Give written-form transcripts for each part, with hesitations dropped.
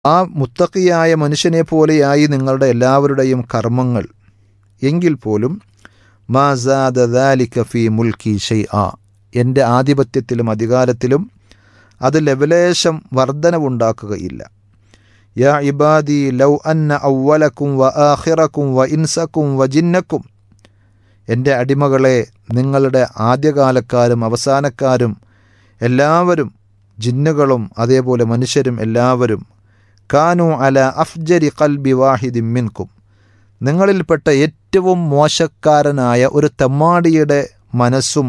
ആ മുത്തഖിയായ മനുഷ്യനെ പോലെയായി നിങ്ങളുടെ എല്ലാവരുടെയും കർമ്മങ്ങൾ, എങ്കിൽ പോലും മാ സാദ ദാലിക ഫീ മുൽക്കി ഷൈആ, എൻ്റെ ആധിപത്യത്തിലും അധികാരത്തിലും അത് ലവലേശം വർധനവുണ്ടാക്കുകയില്ല. യാ ഇബാദി ലൗ അന്ന അവ്വലക്കും വ ആഖിറക്കും വ ഇൻസക്കും വ ജിന്നക്കും, എൻ്റെ അടിമകളെ, നിങ്ങളുടെ ആദ്യകാലക്കാരും അവസാനക്കാരും എല്ലാവരും, ജിന്നുകളും അതേപോലെ മനുഷ്യരും എല്ലാവരും, കാനു അല അഫ്ജരി ഖൽബി വാഹിദിൻ മിൻകും, നിങ്ങളിൽപ്പെട്ട ഏറ്റവും മോശക്കാരനായ ഒരു തെമ്മാടിയുടെ മനസ്സും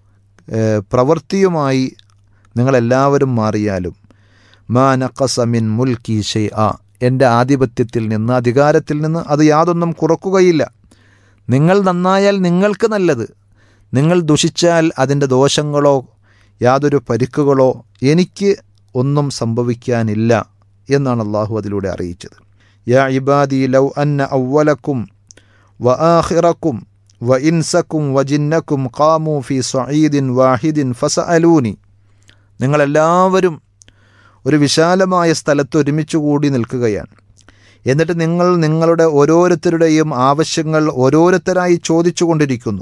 പ്രവൃത്തിയുമായി നിങ്ങളെല്ലാവരും മാറിയാലും മാ നഖസ മിൻ മുൽക്കി ഷൈആ, എൻ്റെ ആധിപത്യത്തിൽ നിന്ന് അധികാരത്തിൽ നിന്ന് അത് യാതൊന്നും കുറക്കുകയില്ല. നിങ്ങൾ നന്നായാൽ നിങ്ങൾക്ക് നല്ലത്, നിങ്ങൾ ദുഷിച്ചാൽ അതിൻ്റെ ദോഷങ്ങളോ യാതൊരു പരിക്കുകളോ എനിക്ക് ഒന്നും സംഭവിക്കാനില്ല എന്നാണ് അള്ളാഹു അതിലൂടെ അറിയിച്ചത്. യാ ഇബാദി ലൗ അന്ന അവ്വലക്കും വ ആഖിറക്കും വ ഇൻസക്കും വ ജിന്നക്കും ഖാമു ഫീ സഈദിൻ വാഹിദിൻ ഫസഅലൂനി, നിങ്ങളെല്ലാവരും ഒരു വിശാലമായ സ്ഥലത്ത് ഒരുമിച്ച് കൂടി നിൽക്കുകയാണ്. എന്നിട്ട് നിങ്ങൾ നിങ്ങളുടെ ഓരോരുത്തരുടെയും ആവശ്യങ്ങൾ ഓരോരുത്തരായി ചോദിച്ചു കൊണ്ടിരിക്കുന്നു.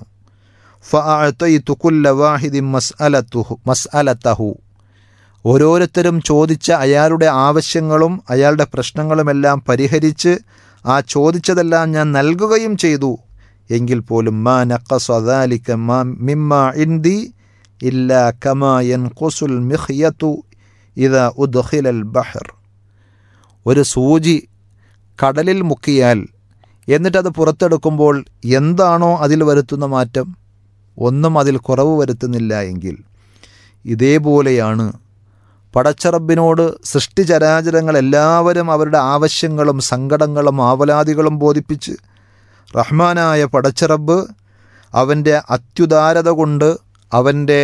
ഫഅഅതൈതു കുല്ല വാഹിദിൻ മസ്അലതഹു, ഓരോരുത്തരും ചോദിച്ച അയാളുടെ ആവശ്യങ്ങളും അയാളുടെ പ്രശ്നങ്ങളുമെല്ലാം പരിഹരിച്ച് ആ ചോദിച്ചതെല്ലാം ഞാൻ നൽകുകയും ചെയ്തു. എങ്കിൽ പോലും മാ നഖസ ദാലിക മിമ്മാ ഇൻദി ഇല്ലാ കമാ യൻഖുസുൽ മിഖ്യതു ഇദാ ഉദ്ഖിലൽ ബഹർ, ഒരു സൂചി കടലിൽ മുക്കിയാൽ എന്നിട്ടത് പുറത്തെടുക്കുമ്പോൾ എന്താണോ അതിൽ വരുത്തുന്ന മാറ്റം, ഒന്നും അതിൽ കുറവ് വരുത്തുന്നില്ല എങ്കിൽ ഇതേപോലെയാണ് പടച്ചറബിനോട് സൃഷ്ടിചരാചരങ്ങളെല്ലാവരും അവരുടെ ആവശ്യങ്ങളും സങ്കടങ്ങളും ആവലാദികളും ബോധിപ്പിച്ച് റഹ്മാനായ പടച്ചറബ് അവൻ്റെ അത്യുദാരത കൊണ്ട്, അവൻ്റെ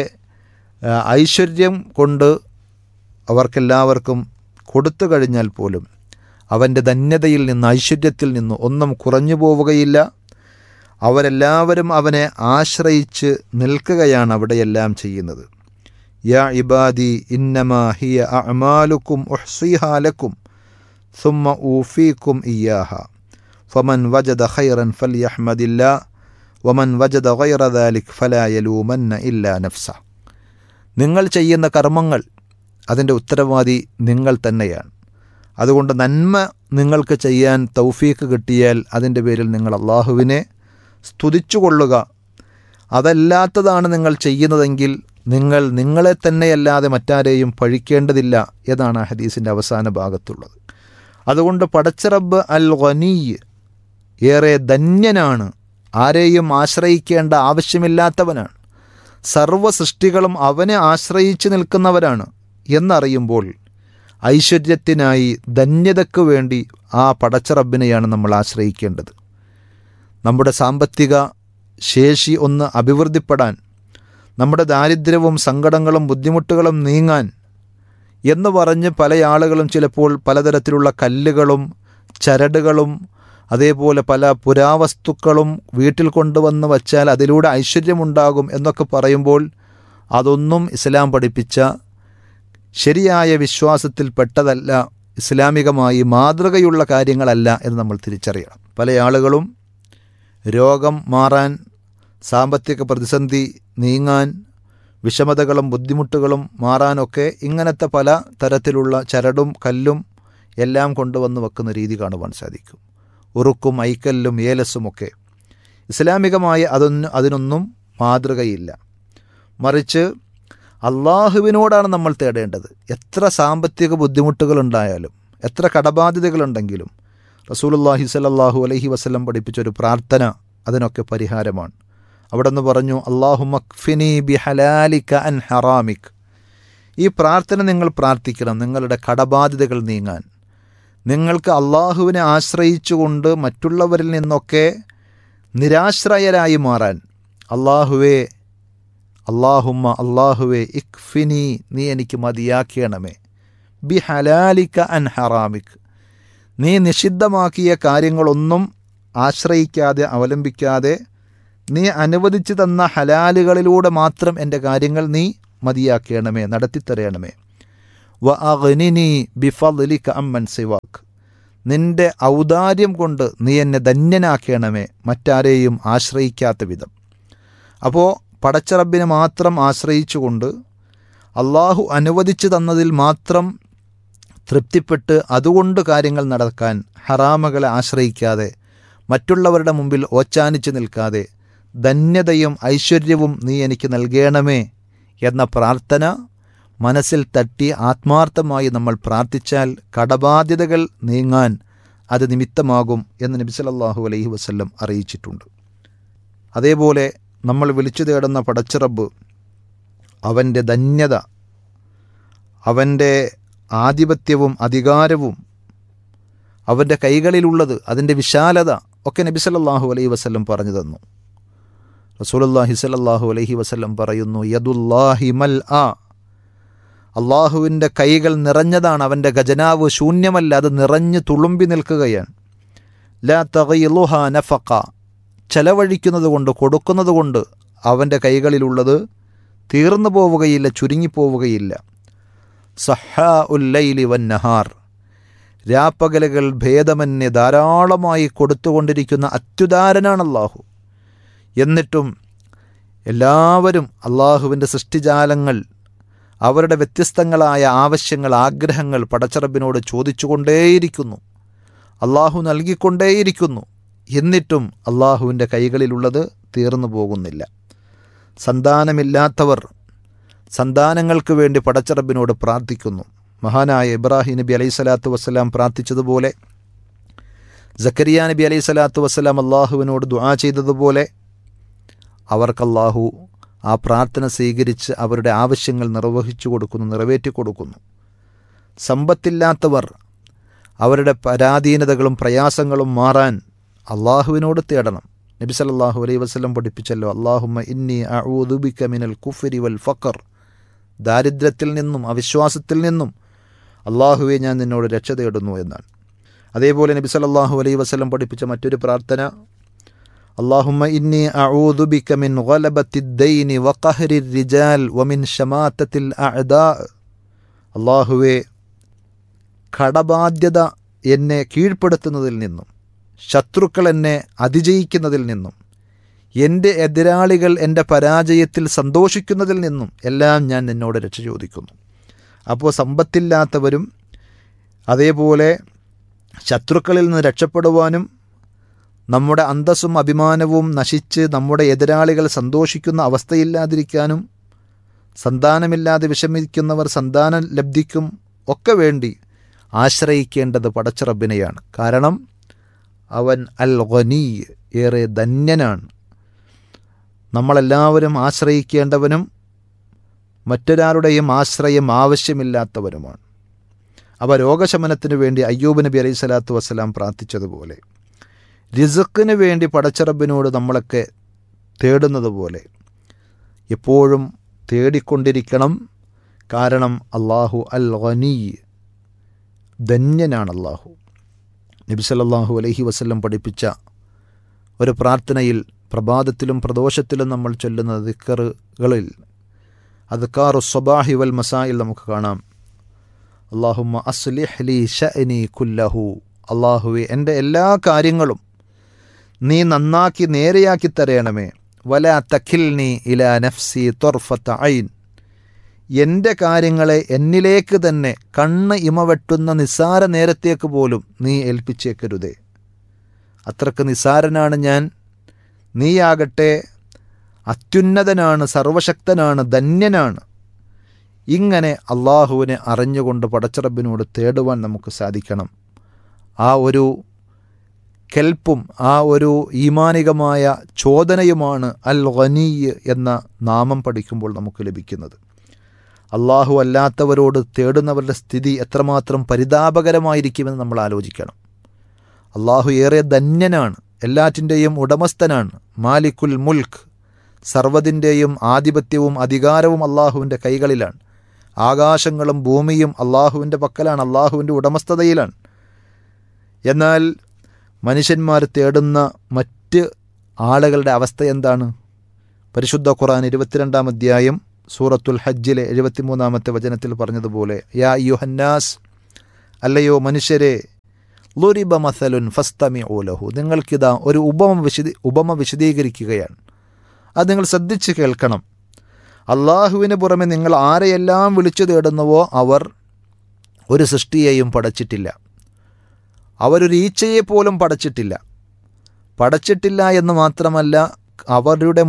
ഐശ്വര്യം കൊണ്ട് അവർക്കെല്ലാവർക്കും കൊടുത്തു കഴിഞ്ഞാൽ പോലും അവൻ്റെ ധന്യതയിൽ നിന്ന്, ഐശ്വര്യത്തിൽ നിന്ന് ഒന്നും കുറഞ്ഞു പോവുകയില്ല. അവരെല്ലാവരും അവനെ ആശ്രയിച്ച് നിൽക്കുകയാണ് അവിടെയെല്ലാം ചെയ്യുന്നത്. യാ ഇബാദി ഇന്നമാ ഹിയ അഅമാലുക്കും ഉഹ്സിഹാ ലക്കും സുമ്മ ഊഫീക്കും ഇയ്യാഹ ഫമൻ വജദ ഖൈറൻ ഫൽയഹ്മദില്ലാ വമൻ വജദ ഗൈറ ദാലിക് ഫലാ യലൂമന്ന ഇല്ലാ നഫ്സ, നിങ്ങൾ ചെയ്യുന്ന കർമ്മങ്ങൾ അതിൻ്റെ ഉത്തരവാദി നിങ്ങൾ തന്നെയാണ്. അതുകൊണ്ട് നന്മ നിങ്ങൾക്ക് ചെയ്യാൻ തൗഫീക്ക് കിട്ടിയാൽ അതിൻ്റെ പേരിൽ നിങ്ങൾ അള്ളാഹുവിനെ സ്തുതിച്ചുകൊള്ളുക. അതല്ലാത്തതാണ് നിങ്ങൾ ചെയ്യുന്നതെങ്കിൽ നിങ്ങൾ നിങ്ങളെ തന്നെയല്ലാതെ മറ്റാരെയും പഴിക്കേണ്ടതില്ല എന്നാണ് ആ ഹദീസിൻ്റെ അവസാന ഭാഗത്തുള്ളത്. അതുകൊണ്ട് പടച്ചറബ് അൽ ഗനീ, ഏറെ ധന്യനാണ്, ആരെയും ആശ്രയിക്കേണ്ട ആവശ്യമില്ലാത്തവനാണ്, സർവ്വ സൃഷ്ടികളും അവനെ ആശ്രയിച്ച് നിൽക്കുന്നവരാണ് എന്നറിയുമ്പോൾ ഐശ്വര്യത്തിനായി, ധന്യതയ്ക്ക് വേണ്ടി ആ പടച്ചറബിനെയാണ് നമ്മൾ ആശ്രയിക്കേണ്ടത്. നമ്മുടെ സാമ്പത്തിക ശേഷി ഒന്ന് അഭിവൃദ്ധിപ്പെടാൻ, നമ്മുടെ ദാരിദ്ര്യവും സങ്കടങ്ങളും ബുദ്ധിമുട്ടുകളും നീങ്ങാൻ എന്ന് പറഞ്ഞ് പല ആളുകളും ചിലപ്പോൾ പലതരത്തിലുള്ള കല്ലുകളും ചരടുകളും അതേപോലെ പല പുരാവസ്തുക്കളും വീട്ടിൽ കൊണ്ടുവന്ന് വച്ചാൽ അതിലൂടെ ഐശ്വര്യമുണ്ടാകും എന്നൊക്കെ പറയുമ്പോൾ അതൊന്നും ഇസ്ലാം പഠിപ്പിച്ച ശരിയായ വിശ്വാസത്തിൽപ്പെട്ടതല്ല, ഇസ്ലാമികമായി മാതൃകയുള്ള കാര്യങ്ങളല്ല എന്ന് നമ്മൾ തിരിച്ചറിയണം. പല ആളുകളും രോഗം മാറാൻ, സാമ്പത്തിക പ്രതിസന്ധി നീങ്ങാൻ, വിഷമതകളും ബുദ്ധിമുട്ടുകളും മാറാനൊക്കെ ഇങ്ങനത്തെ പല തരത്തിലുള്ള ചരടും കല്ലും എല്ലാം കൊണ്ടുവന്ന് വെക്കുന്ന രീതി കാണുവാൻ സാധിക്കും. ഉറുക്കും ഐക്കല്ലും ഏലസുമൊക്കെ ഇസ്ലാമികമായി അതിനൊന്നും മാതൃകയില്ല. മറിച്ച് അള്ളാഹുവിനോടാണ് നമ്മൾ തേടേണ്ടത്. എത്ര സാമ്പത്തിക ബുദ്ധിമുട്ടുകളുണ്ടായാലും, എത്ര കടബാധ്യതകളുണ്ടെങ്കിലും റസൂലുള്ളാഹി സ്വല്ലല്ലാഹു അലൈഹി വസല്ലം പഠിപ്പിച്ചൊരു പ്രാർത്ഥന അതിനൊക്കെ പരിഹാരമാണ്. അവിടെ നിന്ന് പറഞ്ഞു, അല്ലാഹുമ്മ ക്ഫിനി ബിഹലാലിക അൻ ഹറാമിക്. ഈ പ്രാർത്ഥന നിങ്ങൾ പ്രാർത്ഥിക്കണം നിങ്ങളുടെ കടബാധ്യതകൾ നീങ്ങാൻ. നിങ്ങൾക്ക് അള്ളാഹുവിനെ ആശ്രയിച്ചുകൊണ്ട് മറ്റുള്ളവരിൽ നിന്നൊക്കെ നിരാശ്രയരായി മാറാൻ. അല്ലാഹുവേ ഇക്ഫിനി, നീ എനിക്ക് മതിയാക്കണമേ, ബി ഹലാലിക അൻ ഹറാമിക്, നീ നിഷിദ്ധമാക്കിയ കാര്യങ്ങളൊന്നും ആശ്രയിക്കാതെ അവലംബിക്കാതെ നീ അനുവദിച്ചു തന്ന ഹലാലുകളിലൂടെ മാത്രം എൻ്റെ കാര്യങ്ങൾ നീ മതിയാക്കണമേ, നടത്തിത്തരയണമേ. വ അഗ്നിനി ബിഫദ്ലിക അമ്മൻ സിവാക്, നിന്റെ ഔദാര്യം കൊണ്ട് നീ എന്നെ ധന്യനാക്കണമേ, മറ്റാരെയും ആശ്രയിക്കാത്ത വിധം. അപ്പോൾ പടച്ചറബിനെ മാത്രം ആശ്രയിച്ചുകൊണ്ട് അള്ളാഹു അനുവദിച്ചു തന്നതിൽ മാത്രം തൃപ്തിപ്പെട്ട് അതുകൊണ്ട് കാര്യങ്ങൾ നടക്കാൻ, ഹറാമുകളെ ആശ്രയിക്കാതെ മറ്റുള്ളവരുടെ മുമ്പിൽ ഓച്ചാനിച്ച് നിൽക്കാതെ ധന്യതയും ഐശ്വര്യവും നീ എനിക്ക് നൽകണമേ എന്ന പ്രാർത്ഥന മനസ്സിൽ തട്ടി ആത്മാർത്ഥമായി നമ്മൾ പ്രാർത്ഥിച്ചാൽ കടബാധ്യതകൾ നീങ്ങാൻ അത് നിമിത്തമാകും എന്ന് നബി സല്ലല്ലാഹു അലൈഹി വസല്ലം അറിയിച്ചിട്ടുണ്ട്. അതേപോലെ നമ്മൾ വിളിച്ചു തേടുന്ന പടച്ചിറബ് അവൻ്റെ ധന്യത, അവൻ്റെ ആധിപത്യവും അധികാരവും, അവൻ്റെ കൈകളിലുള്ളത്, അതിൻ്റെ വിശാലത ഒക്കെ നബി സല്ലല്ലാഹു അലൈഹി വസല്ലം പറഞ്ഞു തന്നു. റസൂലുള്ളാഹി സ്വല്ലല്ലാഹു അലൈഹി വസല്ലം പറയുന്നു, യദുല്ലാഹി മൽആ, അള്ളാഹുവിൻ്റെ കൈകൾ നിറഞ്ഞതാണ്, അവൻ്റെ ഖജനാവ് ശൂന്യമല്ല, അത് നിറഞ്ഞ് തുളുമ്പി നിൽക്കുകയാണ്. ലാ തഗയിലുഹാ നഫഖ, ചെലവഴിക്കുന്നത് കൊണ്ട്, കൊടുക്കുന്നത് കൊണ്ട് അവൻ്റെ കൈകളിലുള്ളത് തീർന്നു പോവുകയില്ല, ചുരുങ്ങിപ്പോവുകയില്ല. സഹാ ഉല്ലൈലി വന്നഹാർ, രാപ്പകലുകൾ ഭേദമന്യേ ധാരാളമായി കൊടുത്തുകൊണ്ടിരിക്കുന്ന അത്യുദാരനാണ് അള്ളാഹു. എന്നിട്ടും എല്ലാവരും അള്ളാഹുവിൻ്റെ സൃഷ്ടിജാലങ്ങൾ അവരുടെ വ്യത്യസ്തങ്ങളായ ആവശ്യങ്ങൾ, ആഗ്രഹങ്ങൾ പടച്ചറബിനോട് ചോദിച്ചുകൊണ്ടേയിരിക്കുന്നു, അള്ളാഹു നൽകിക്കൊണ്ടേയിരിക്കുന്നു. എന്നിട്ടും അള്ളാഹുവിൻ്റെ കൈകളിലുള്ളത് തീർന്നു പോകുന്നില്ല. സന്താനമില്ലാത്തവർ സന്താനങ്ങൾക്ക് വേണ്ടി പടച്ചറബിനോട് പ്രാർത്ഥിക്കുന്നു. മഹാനായ ഇബ്രാഹിം നബി അലൈഹി സ്വലാത്തു വസ്സലാം പ്രാർത്ഥിച്ചതുപോലെ, സക്കരിയ നബി അലൈഹി സ്വലാത്തു വസ്സലാം അള്ളാഹുവിനോട് ദുആ ചെയ്തതുപോലെ അവർക്കല്ലാഹു ആ പ്രാർത്ഥന സ്വീകരിച്ച് അവരുടെ ആവശ്യങ്ങൾ നിർവഹിച്ചു കൊടുക്കുന്നു, നിറവേറ്റി കൊടുക്കുന്നു. സമ്പത്തില്ലാത്തവർ അവരുടെ പരാധീനതകളും പ്രയാസങ്ങളും മാറാൻ അള്ളാഹുവിനോട് തേടണം. നബി സല്ലല്ലാഹു അലൈഹി വസല്ലം പഠിപ്പിച്ചല്ലോ, അല്ലാഹുമ്മ ഇന്നി അഊദു ബിക മിനൽ കുഫ്രി വൽ ഫഖർ, ദാരിദ്ര്യത്തിൽ നിന്നും അവിശ്വാസത്തിൽ നിന്നും അള്ളാഹുവെ ഞാൻ നിന്നോട് രക്ഷ തേടുന്നു എന്നാണ്. അതേപോലെ നബി സല്ലല്ലാഹു അലൈഹി വസല്ലം പഠിപ്പിച്ച മറ്റൊരു പ്രാർത്ഥന, അല്ലാഹുമ്മ ഇന്നി അഊദു ബിക മിൻ ഗലബത്തിദ് ദൈനി വഖഹ്രിർ റിജാൽ വമിൻ ശമാതത്തിൽ അഅദാ, അള്ളാഹുവെ കടബാധ്യത എന്നെ കീഴ്പ്പെടുത്തുന്നതിൽ നിന്നും, ശത്രുക്കൾ എന്നെ അതിജയിക്കുന്നതിൽ നിന്നും, എൻ്റെ എതിരാളികൾ എൻ്റെ പരാജയത്തിൽ സന്തോഷിക്കുന്നതിൽ നിന്നും എല്ലാം ഞാൻ നിന്നോട് രക്ഷ ചോദിക്കുന്നു. അപ്പോൾ സമ്പത്തില്ലാത്തവരും അതേപോലെ ശത്രുക്കളിൽ നിന്ന് രക്ഷപ്പെടുവാനും നമ്മുടെ അന്തസ്സും അഭിമാനവും നശിച്ച് നമ്മുടെ എതിരാളികൾ സന്തോഷിക്കുന്ന അവസ്ഥയില്ലാതിരിക്കാനും, സന്താനമില്ലാതെ വിഷമിക്കുന്നവർ സന്താന ലബ്ധിക്കും ഒക്കെ വേണ്ടി ആശ്രയിക്കേണ്ടത് പടച്ചറബിനെയാണ്. കാരണം അവൻ അൽ ഗനി, ഏറെ ധന്യനാണ്. നമ്മളെല്ലാവരും ആശ്രയിക്കേണ്ടവനും മറ്റൊരാളുടെയും ആശ്രയം ആവശ്യമില്ലാത്തവരുമാണ്. അവ രോഗശമനത്തിനു വേണ്ടി അയ്യൂബ് നബി അലൈഹി സ്വലാത്തു വസ്സലാം പ്രാർത്ഥിച്ചതുപോലെ, റിസ്ക്കിന് വേണ്ടി പടച്ചറബിനോട് നമ്മളൊക്കെ തേടുന്നത് പോലെ എപ്പോഴും തേടിക്കൊണ്ടിരിക്കണം. കാരണം അള്ളാഹു അൽ ഗനി, ധന്യനാണ് അള്ളാഹു. നബി സല്ലല്ലാഹു അലൈഹി വസല്ലം പഠിപ്പിച്ച ഒരു പ്രാർത്ഥനയിൽ പ്രഭാതത്തിലും പ്രദോഷത്തിലും നമ്മൾ ചൊല്ലുന്ന ദിക്റുകളിൽ അദ്കാറു സ്വബാഹി വൽ മസായിൽ നമുക്ക് കാണാം, അല്ലാഹുമ്മ അസ്ലിഹ് ലി ശഅനി കുല്ലഹു, അള്ളാഹുവെ എൻ്റെ എല്ലാ കാര്യങ്ങളും നീ നന്നാക്കി നേരെയാക്കി തരയണമേ. വലാ തഖിൽനി ഇലാ നഫ്സി ത്വർഫത ഐൻ, എൻ്റെ കാര്യങ്ങളെ എന്നിലേക്ക് തന്നെ കണ്ണ് ഇമവെട്ടുന്ന നിസ്സാര നേരത്തേക്ക് പോലും നീ ഏൽപ്പിച്ചേക്കരുതേ. അത്രക്ക് നിസ്സാരനാണ് ഞാൻ, നീയാകട്ടെ അത്യുന്നതനാണ്, സർവശക്തനാണ്, ധന്യനാണ്. ഇങ്ങനെ അള്ളാഹുവിനെ അറിഞ്ഞുകൊണ്ട് പടച്ചറബിനോട് തേടുവാൻ നമുക്ക് സാധിക്കണം. ആ ഒരു കെൽപ്പും ആ ഒരു ഈമാനികമായ ചോദനയുമാണ് അൽ ഗനി എന്ന നാമം പഠിക്കുമ്പോൾ നമുക്ക് ലഭിക്കുന്നത്. അള്ളാഹു അല്ലാത്തവരോട് തേടുന്നവരുടെ സ്ഥിതി എത്രമാത്രം പരിതാപകരമായിരിക്കുമെന്ന് നമ്മൾ ആലോചിക്കണം. അള്ളാഹു ഏറെ ധന്യനാണ്, എല്ലാറ്റിൻ്റെയും ഉടമസ്ഥനാണ്, മാലിക്കുൽ മുൽക്ക്, സർവ്വതിൻ്റെയും ആധിപത്യവും അധികാരവും അള്ളാഹുവിൻ്റെ കൈകളിലാണ്. ആകാശങ്ങളും ഭൂമിയും അള്ളാഹുവിൻ്റെ പക്കലാണ്, അള്ളാഹുവിൻ്റെ ഉടമസ്ഥതയിലാണ്. എന്നാൽ മനുഷ്യന്മാർ തേടുന്ന മറ്റ് ആളുകളുടെ അവസ്ഥ എന്താണ്? പരിശുദ്ധ ഖുർആൻ 22-ാം അധ്യായം സൂറത്തുൽ ഹജ്ജിലെ 73-ാമത്തെ വചനത്തിൽ പറഞ്ഞതുപോലെ, യാ അയ്യുഹന്നാസ്, അല്ലയോ മനുഷ്യരെ, ളുരിബ മസലുൻ ഫസ്തമിഉ ലഹു, നിങ്ങൾക്കിതാ ഒരു ഉപമ വിശദീകരിക്കുകയാണ്. അത് നിങ്ങൾ ശ്രദ്ധിച്ച് കേൾക്കണം. അള്ളാഹുവിന് പുറമെ നിങ്ങൾ ആരെയെല്ലാം വിളിച്ചു തേടുന്നുവോ അവർ ഒരു സൃഷ്ടിയെയും പടച്ചിട്ടില്ല. അവരൊരു ഈച്ചയെ പോലും പടച്ചിട്ടില്ല എന്ന് മാത്രമല്ല, അവരുടെ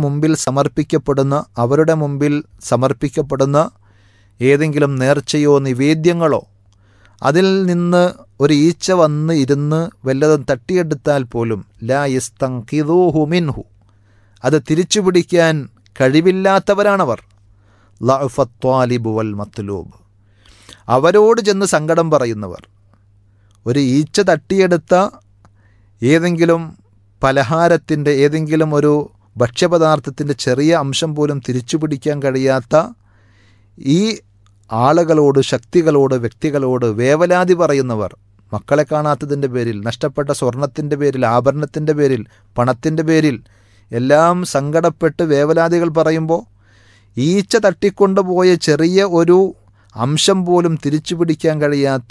മുമ്പിൽ സമർപ്പിക്കപ്പെടുന്ന ഏതെങ്കിലും നേർച്ചയോ നിവേദ്യങ്ങളോ അതിൽ നിന്ന് ഒരു ഈച്ച വന്ന് ഇരുന്ന് വല്ലതും തട്ടിയെടുത്താൽ പോലും ലാ യസ്തൻഖിദൂഹു മിൻഹു, അത് തിരിച്ചു പിടിക്കാൻ കഴിവില്ലാത്തവരാണവർ. ലഅഫത് ത്വാലിബു വൽ മത്ലൂബ്, അവരോട് ചെന്ന് സങ്കടം പറയുന്നവർ. ഒരു ഈച്ച തട്ടിയെടുത്ത ഏതെങ്കിലും പലഹാരത്തിൻ്റെ, ഏതെങ്കിലും ഒരു ഭക്ഷ്യപദാർത്ഥത്തിൻ്റെ ചെറിയ അംശം പോലും തിരിച്ചു പിടിക്കാൻ കഴിയാത്ത ഈ ആളുകളോട്, ശക്തികളോട്, വ്യക്തികളോട് വേവലാതി പറയുന്നവർ, മക്കളെ കാണാത്തതിൻ്റെ പേരിൽ, നഷ്ടപ്പെട്ട സ്വർണത്തിൻ്റെ പേരിൽ, ആഭരണത്തിൻ്റെ പേരിൽ, പണത്തിൻ്റെ പേരിൽ എല്ലാം സങ്കടപ്പെട്ട് വേവലാതികൾ പറയുമ്പോൾ, ഈച്ച തട്ടിക്കൊണ്ടുപോയ ചെറിയ ഒരു അംശം പോലും തിരിച്ചു പിടിക്കാൻ കഴിയാത്ത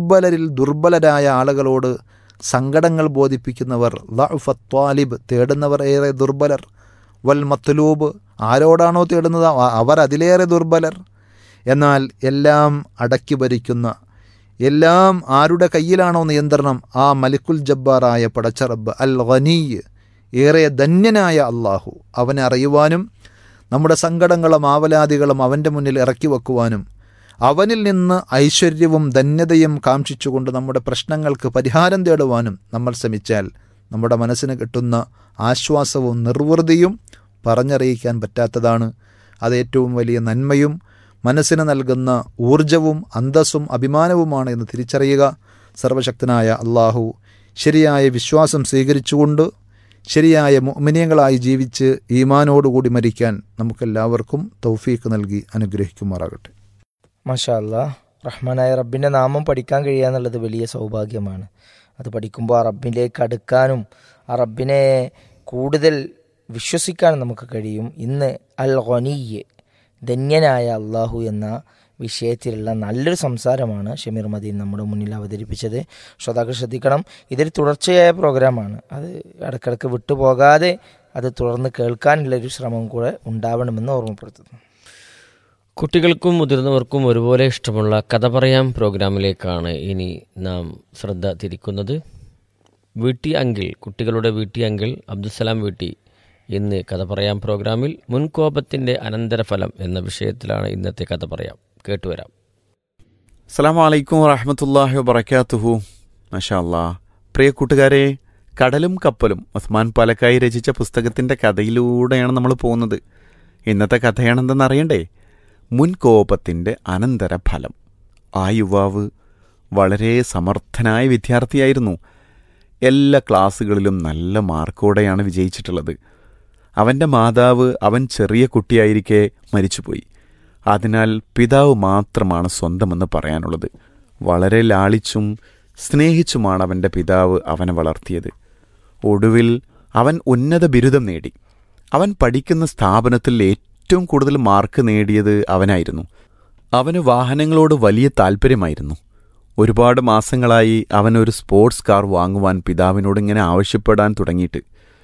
ദുർബലരായ ആളുകളോട് സങ്കടങ്ങൾ ബോധിപ്പിക്കുന്നവർ. ലഅഫത് ത്വാലിബ്, തേടുന്നവർ ഏറെ ദുർബലർ. വൽ മത്ലൂബ്, ആരോടാണോ തേടുന്നത് അവർ അതിലേറെ ദുർബലർ. എന്നാൽ എല്ലാം അടക്കി ഭരിക്കുന്ന, എല്ലാം ആരുടെ കയ്യിലാണോ നിയന്ത്രണം, ആ മലിക്കുൽ ജബ്ബാറായ പടച്ച റബ്ബ്, അൽ ഗനിയ്, ഏറെ ധന്യനായ അള്ളാഹു, അവനെ അറിയുവാനും നമ്മുടെ സങ്കടങ്ങളും ആവലാദികളും അവൻ്റെ മുന്നിൽ ഇറക്കി വെക്കുവാനും അവനിൽ നിന്ന് ഐശ്വര്യവും ധന്യതയും കാംക്ഷിച്ചുകൊണ്ട് നമ്മുടെ പ്രശ്നങ്ങൾക്ക് പരിഹാരം തേടുവാനും നമ്മൾ ശ്രമിച്ചാൽ നമ്മുടെ മനസ്സിന് കിട്ടുന്ന ആശ്വാസവും നിർവൃതിയും പറഞ്ഞറിയിക്കാൻ പറ്റാത്തതാണ്. അത് ഏറ്റവും വലിയ നന്മയും മനസ്സിന് നൽകുന്ന ഊർജവും അന്തസ്സും അഭിമാനവുമാണ് എന്ന് തിരിച്ചറിയുക. സർവശക്തനായ അള്ളാഹു ശരിയായ വിശ്വാസം സ്വീകരിച്ചുകൊണ്ട് ശരിയായ മുഅ്മിനീങ്ങളായി ജീവിച്ച് ഈമാനോടുകൂടി മരിക്കാൻ നമുക്കെല്ലാവർക്കും തൗഫീഖ് നൽകി അനുഗ്രഹിക്കുമാറാകട്ടെ. മാഷാ അല്ലാഹ്, റഹ്മാനായ റബ്ബിൻ്റെ നാമം പഠിക്കാൻ കഴിയുക എന്നുള്ളത് വലിയ സൗഭാഗ്യമാണ്. അത് പഠിക്കുമ്പോൾ ആ റബ്ബിലേക്ക് അടുക്കാനും ആ റബ്ബിനെ കൂടുതൽ വിശ്വസിക്കാനും നമുക്ക് കഴിയും. ഇന്ന് അൽ ഗനിയ്യ്, ധന്യനായ അള്ളാഹു എന്ന വിഷയത്തിലുള്ള നല്ലൊരു സംസാരമാണ് ഷമീർ മദീൻ നമ്മുടെ മുന്നിൽ അവതരിപ്പിച്ചത്. ശ്രോതാക്കൾ ശ്രദ്ധിക്കണം, ഇതൊരു തുടർച്ചയായ പ്രോഗ്രാമാണ്. അത് ഇടയ്ക്കിടയ്ക്ക് വിട്ടുപോകാതെ അത് തുടർന്ന് കേൾക്കാനുള്ളൊരു ശ്രമം കൂടെ ഉണ്ടാവണമെന്ന് ഓർമ്മപ്പെടുത്തുന്നു. കുട്ടികൾക്കും മുതിർന്നവർക്കും ഒരുപോലെ ഇഷ്ടമുള്ള കഥ പറയാം പ്രോഗ്രാമിലേക്കാണ് ഇനി നാം ശ്രദ്ധ തിരിക്കുന്നത്. വീട്ടി അങ്കിൾ, കുട്ടികളുടെ വീട്ടി അങ്കിൾ അബ്ദുസലാം വീട്ടി ഇന്ന് കഥ പറയാം പ്രോഗ്രാമിൽ മുൻകോപത്തിൻ്റെ അനന്തരഫലം എന്ന വിഷയത്തിലാണ് ഇന്നത്തെ കഥ പറയാം. കേട്ടുവരാം. അസ്സലാമു അലൈക്കും വറഹ്മത്തുള്ളാഹി വബറകാതുഹു. മാഷാ അല്ലാഹ്, പ്രിയ കൂട്ടുകാരെ, കടലും കപ്പലും ഉസ്മാൻ പാലക്കായി രചിച്ച പുസ്തകത്തിൻ്റെ കഥയിലൂടെയാണ് നമ്മൾ പോകുന്നത്. ഇന്നത്തെ കഥയാണെന്തെന്ന് അറിയണ്ടേ? മുൻകോപത്തിൻ്റെ അനന്തരഫലം. ആ യുവാവ് വളരെ സമർത്ഥനായ വിദ്യാർത്ഥിയായിരുന്നു. എല്ലാ ക്ലാസ്സുകളിലും നല്ല മാർക്കോടെയാണ് വിജയിച്ചിട്ടുള്ളത്. അവൻ്റെ മാതാവ് അവൻ ചെറിയ കുട്ടിയായിരിക്കെ മരിച്ചുപോയി. അതിനാൽ പിതാവ് മാത്രമാണ് സ്വന്തമെന്ന് പറയാനുള്ളത്. വളരെ ലാളിച്ചും സ്നേഹിച്ചുമാണ് അവൻ്റെ പിതാവ് അവനെ വളർത്തിയത്. ഒടുവിൽ അവൻ ഉന്നത ബിരുദം നേടി. അവൻ പഠിക്കുന്ന സ്ഥാപനത്തിൽ ഏറ്റവും കൂടുതൽ മാർക്ക് നേടിയത് അവനായിരുന്നു. അവന് വാഹനങ്ങളോട് വലിയ താല്പര്യമായിരുന്നു. ഒരുപാട് മാസങ്ങളായി അവനൊരു സ്പോർട്സ് കാർ വാങ്ങുവാൻ പിതാവിനോട് ഇങ്ങനെ ആവശ്യപ്പെടാൻ തുടങ്ങിയിട്ട്.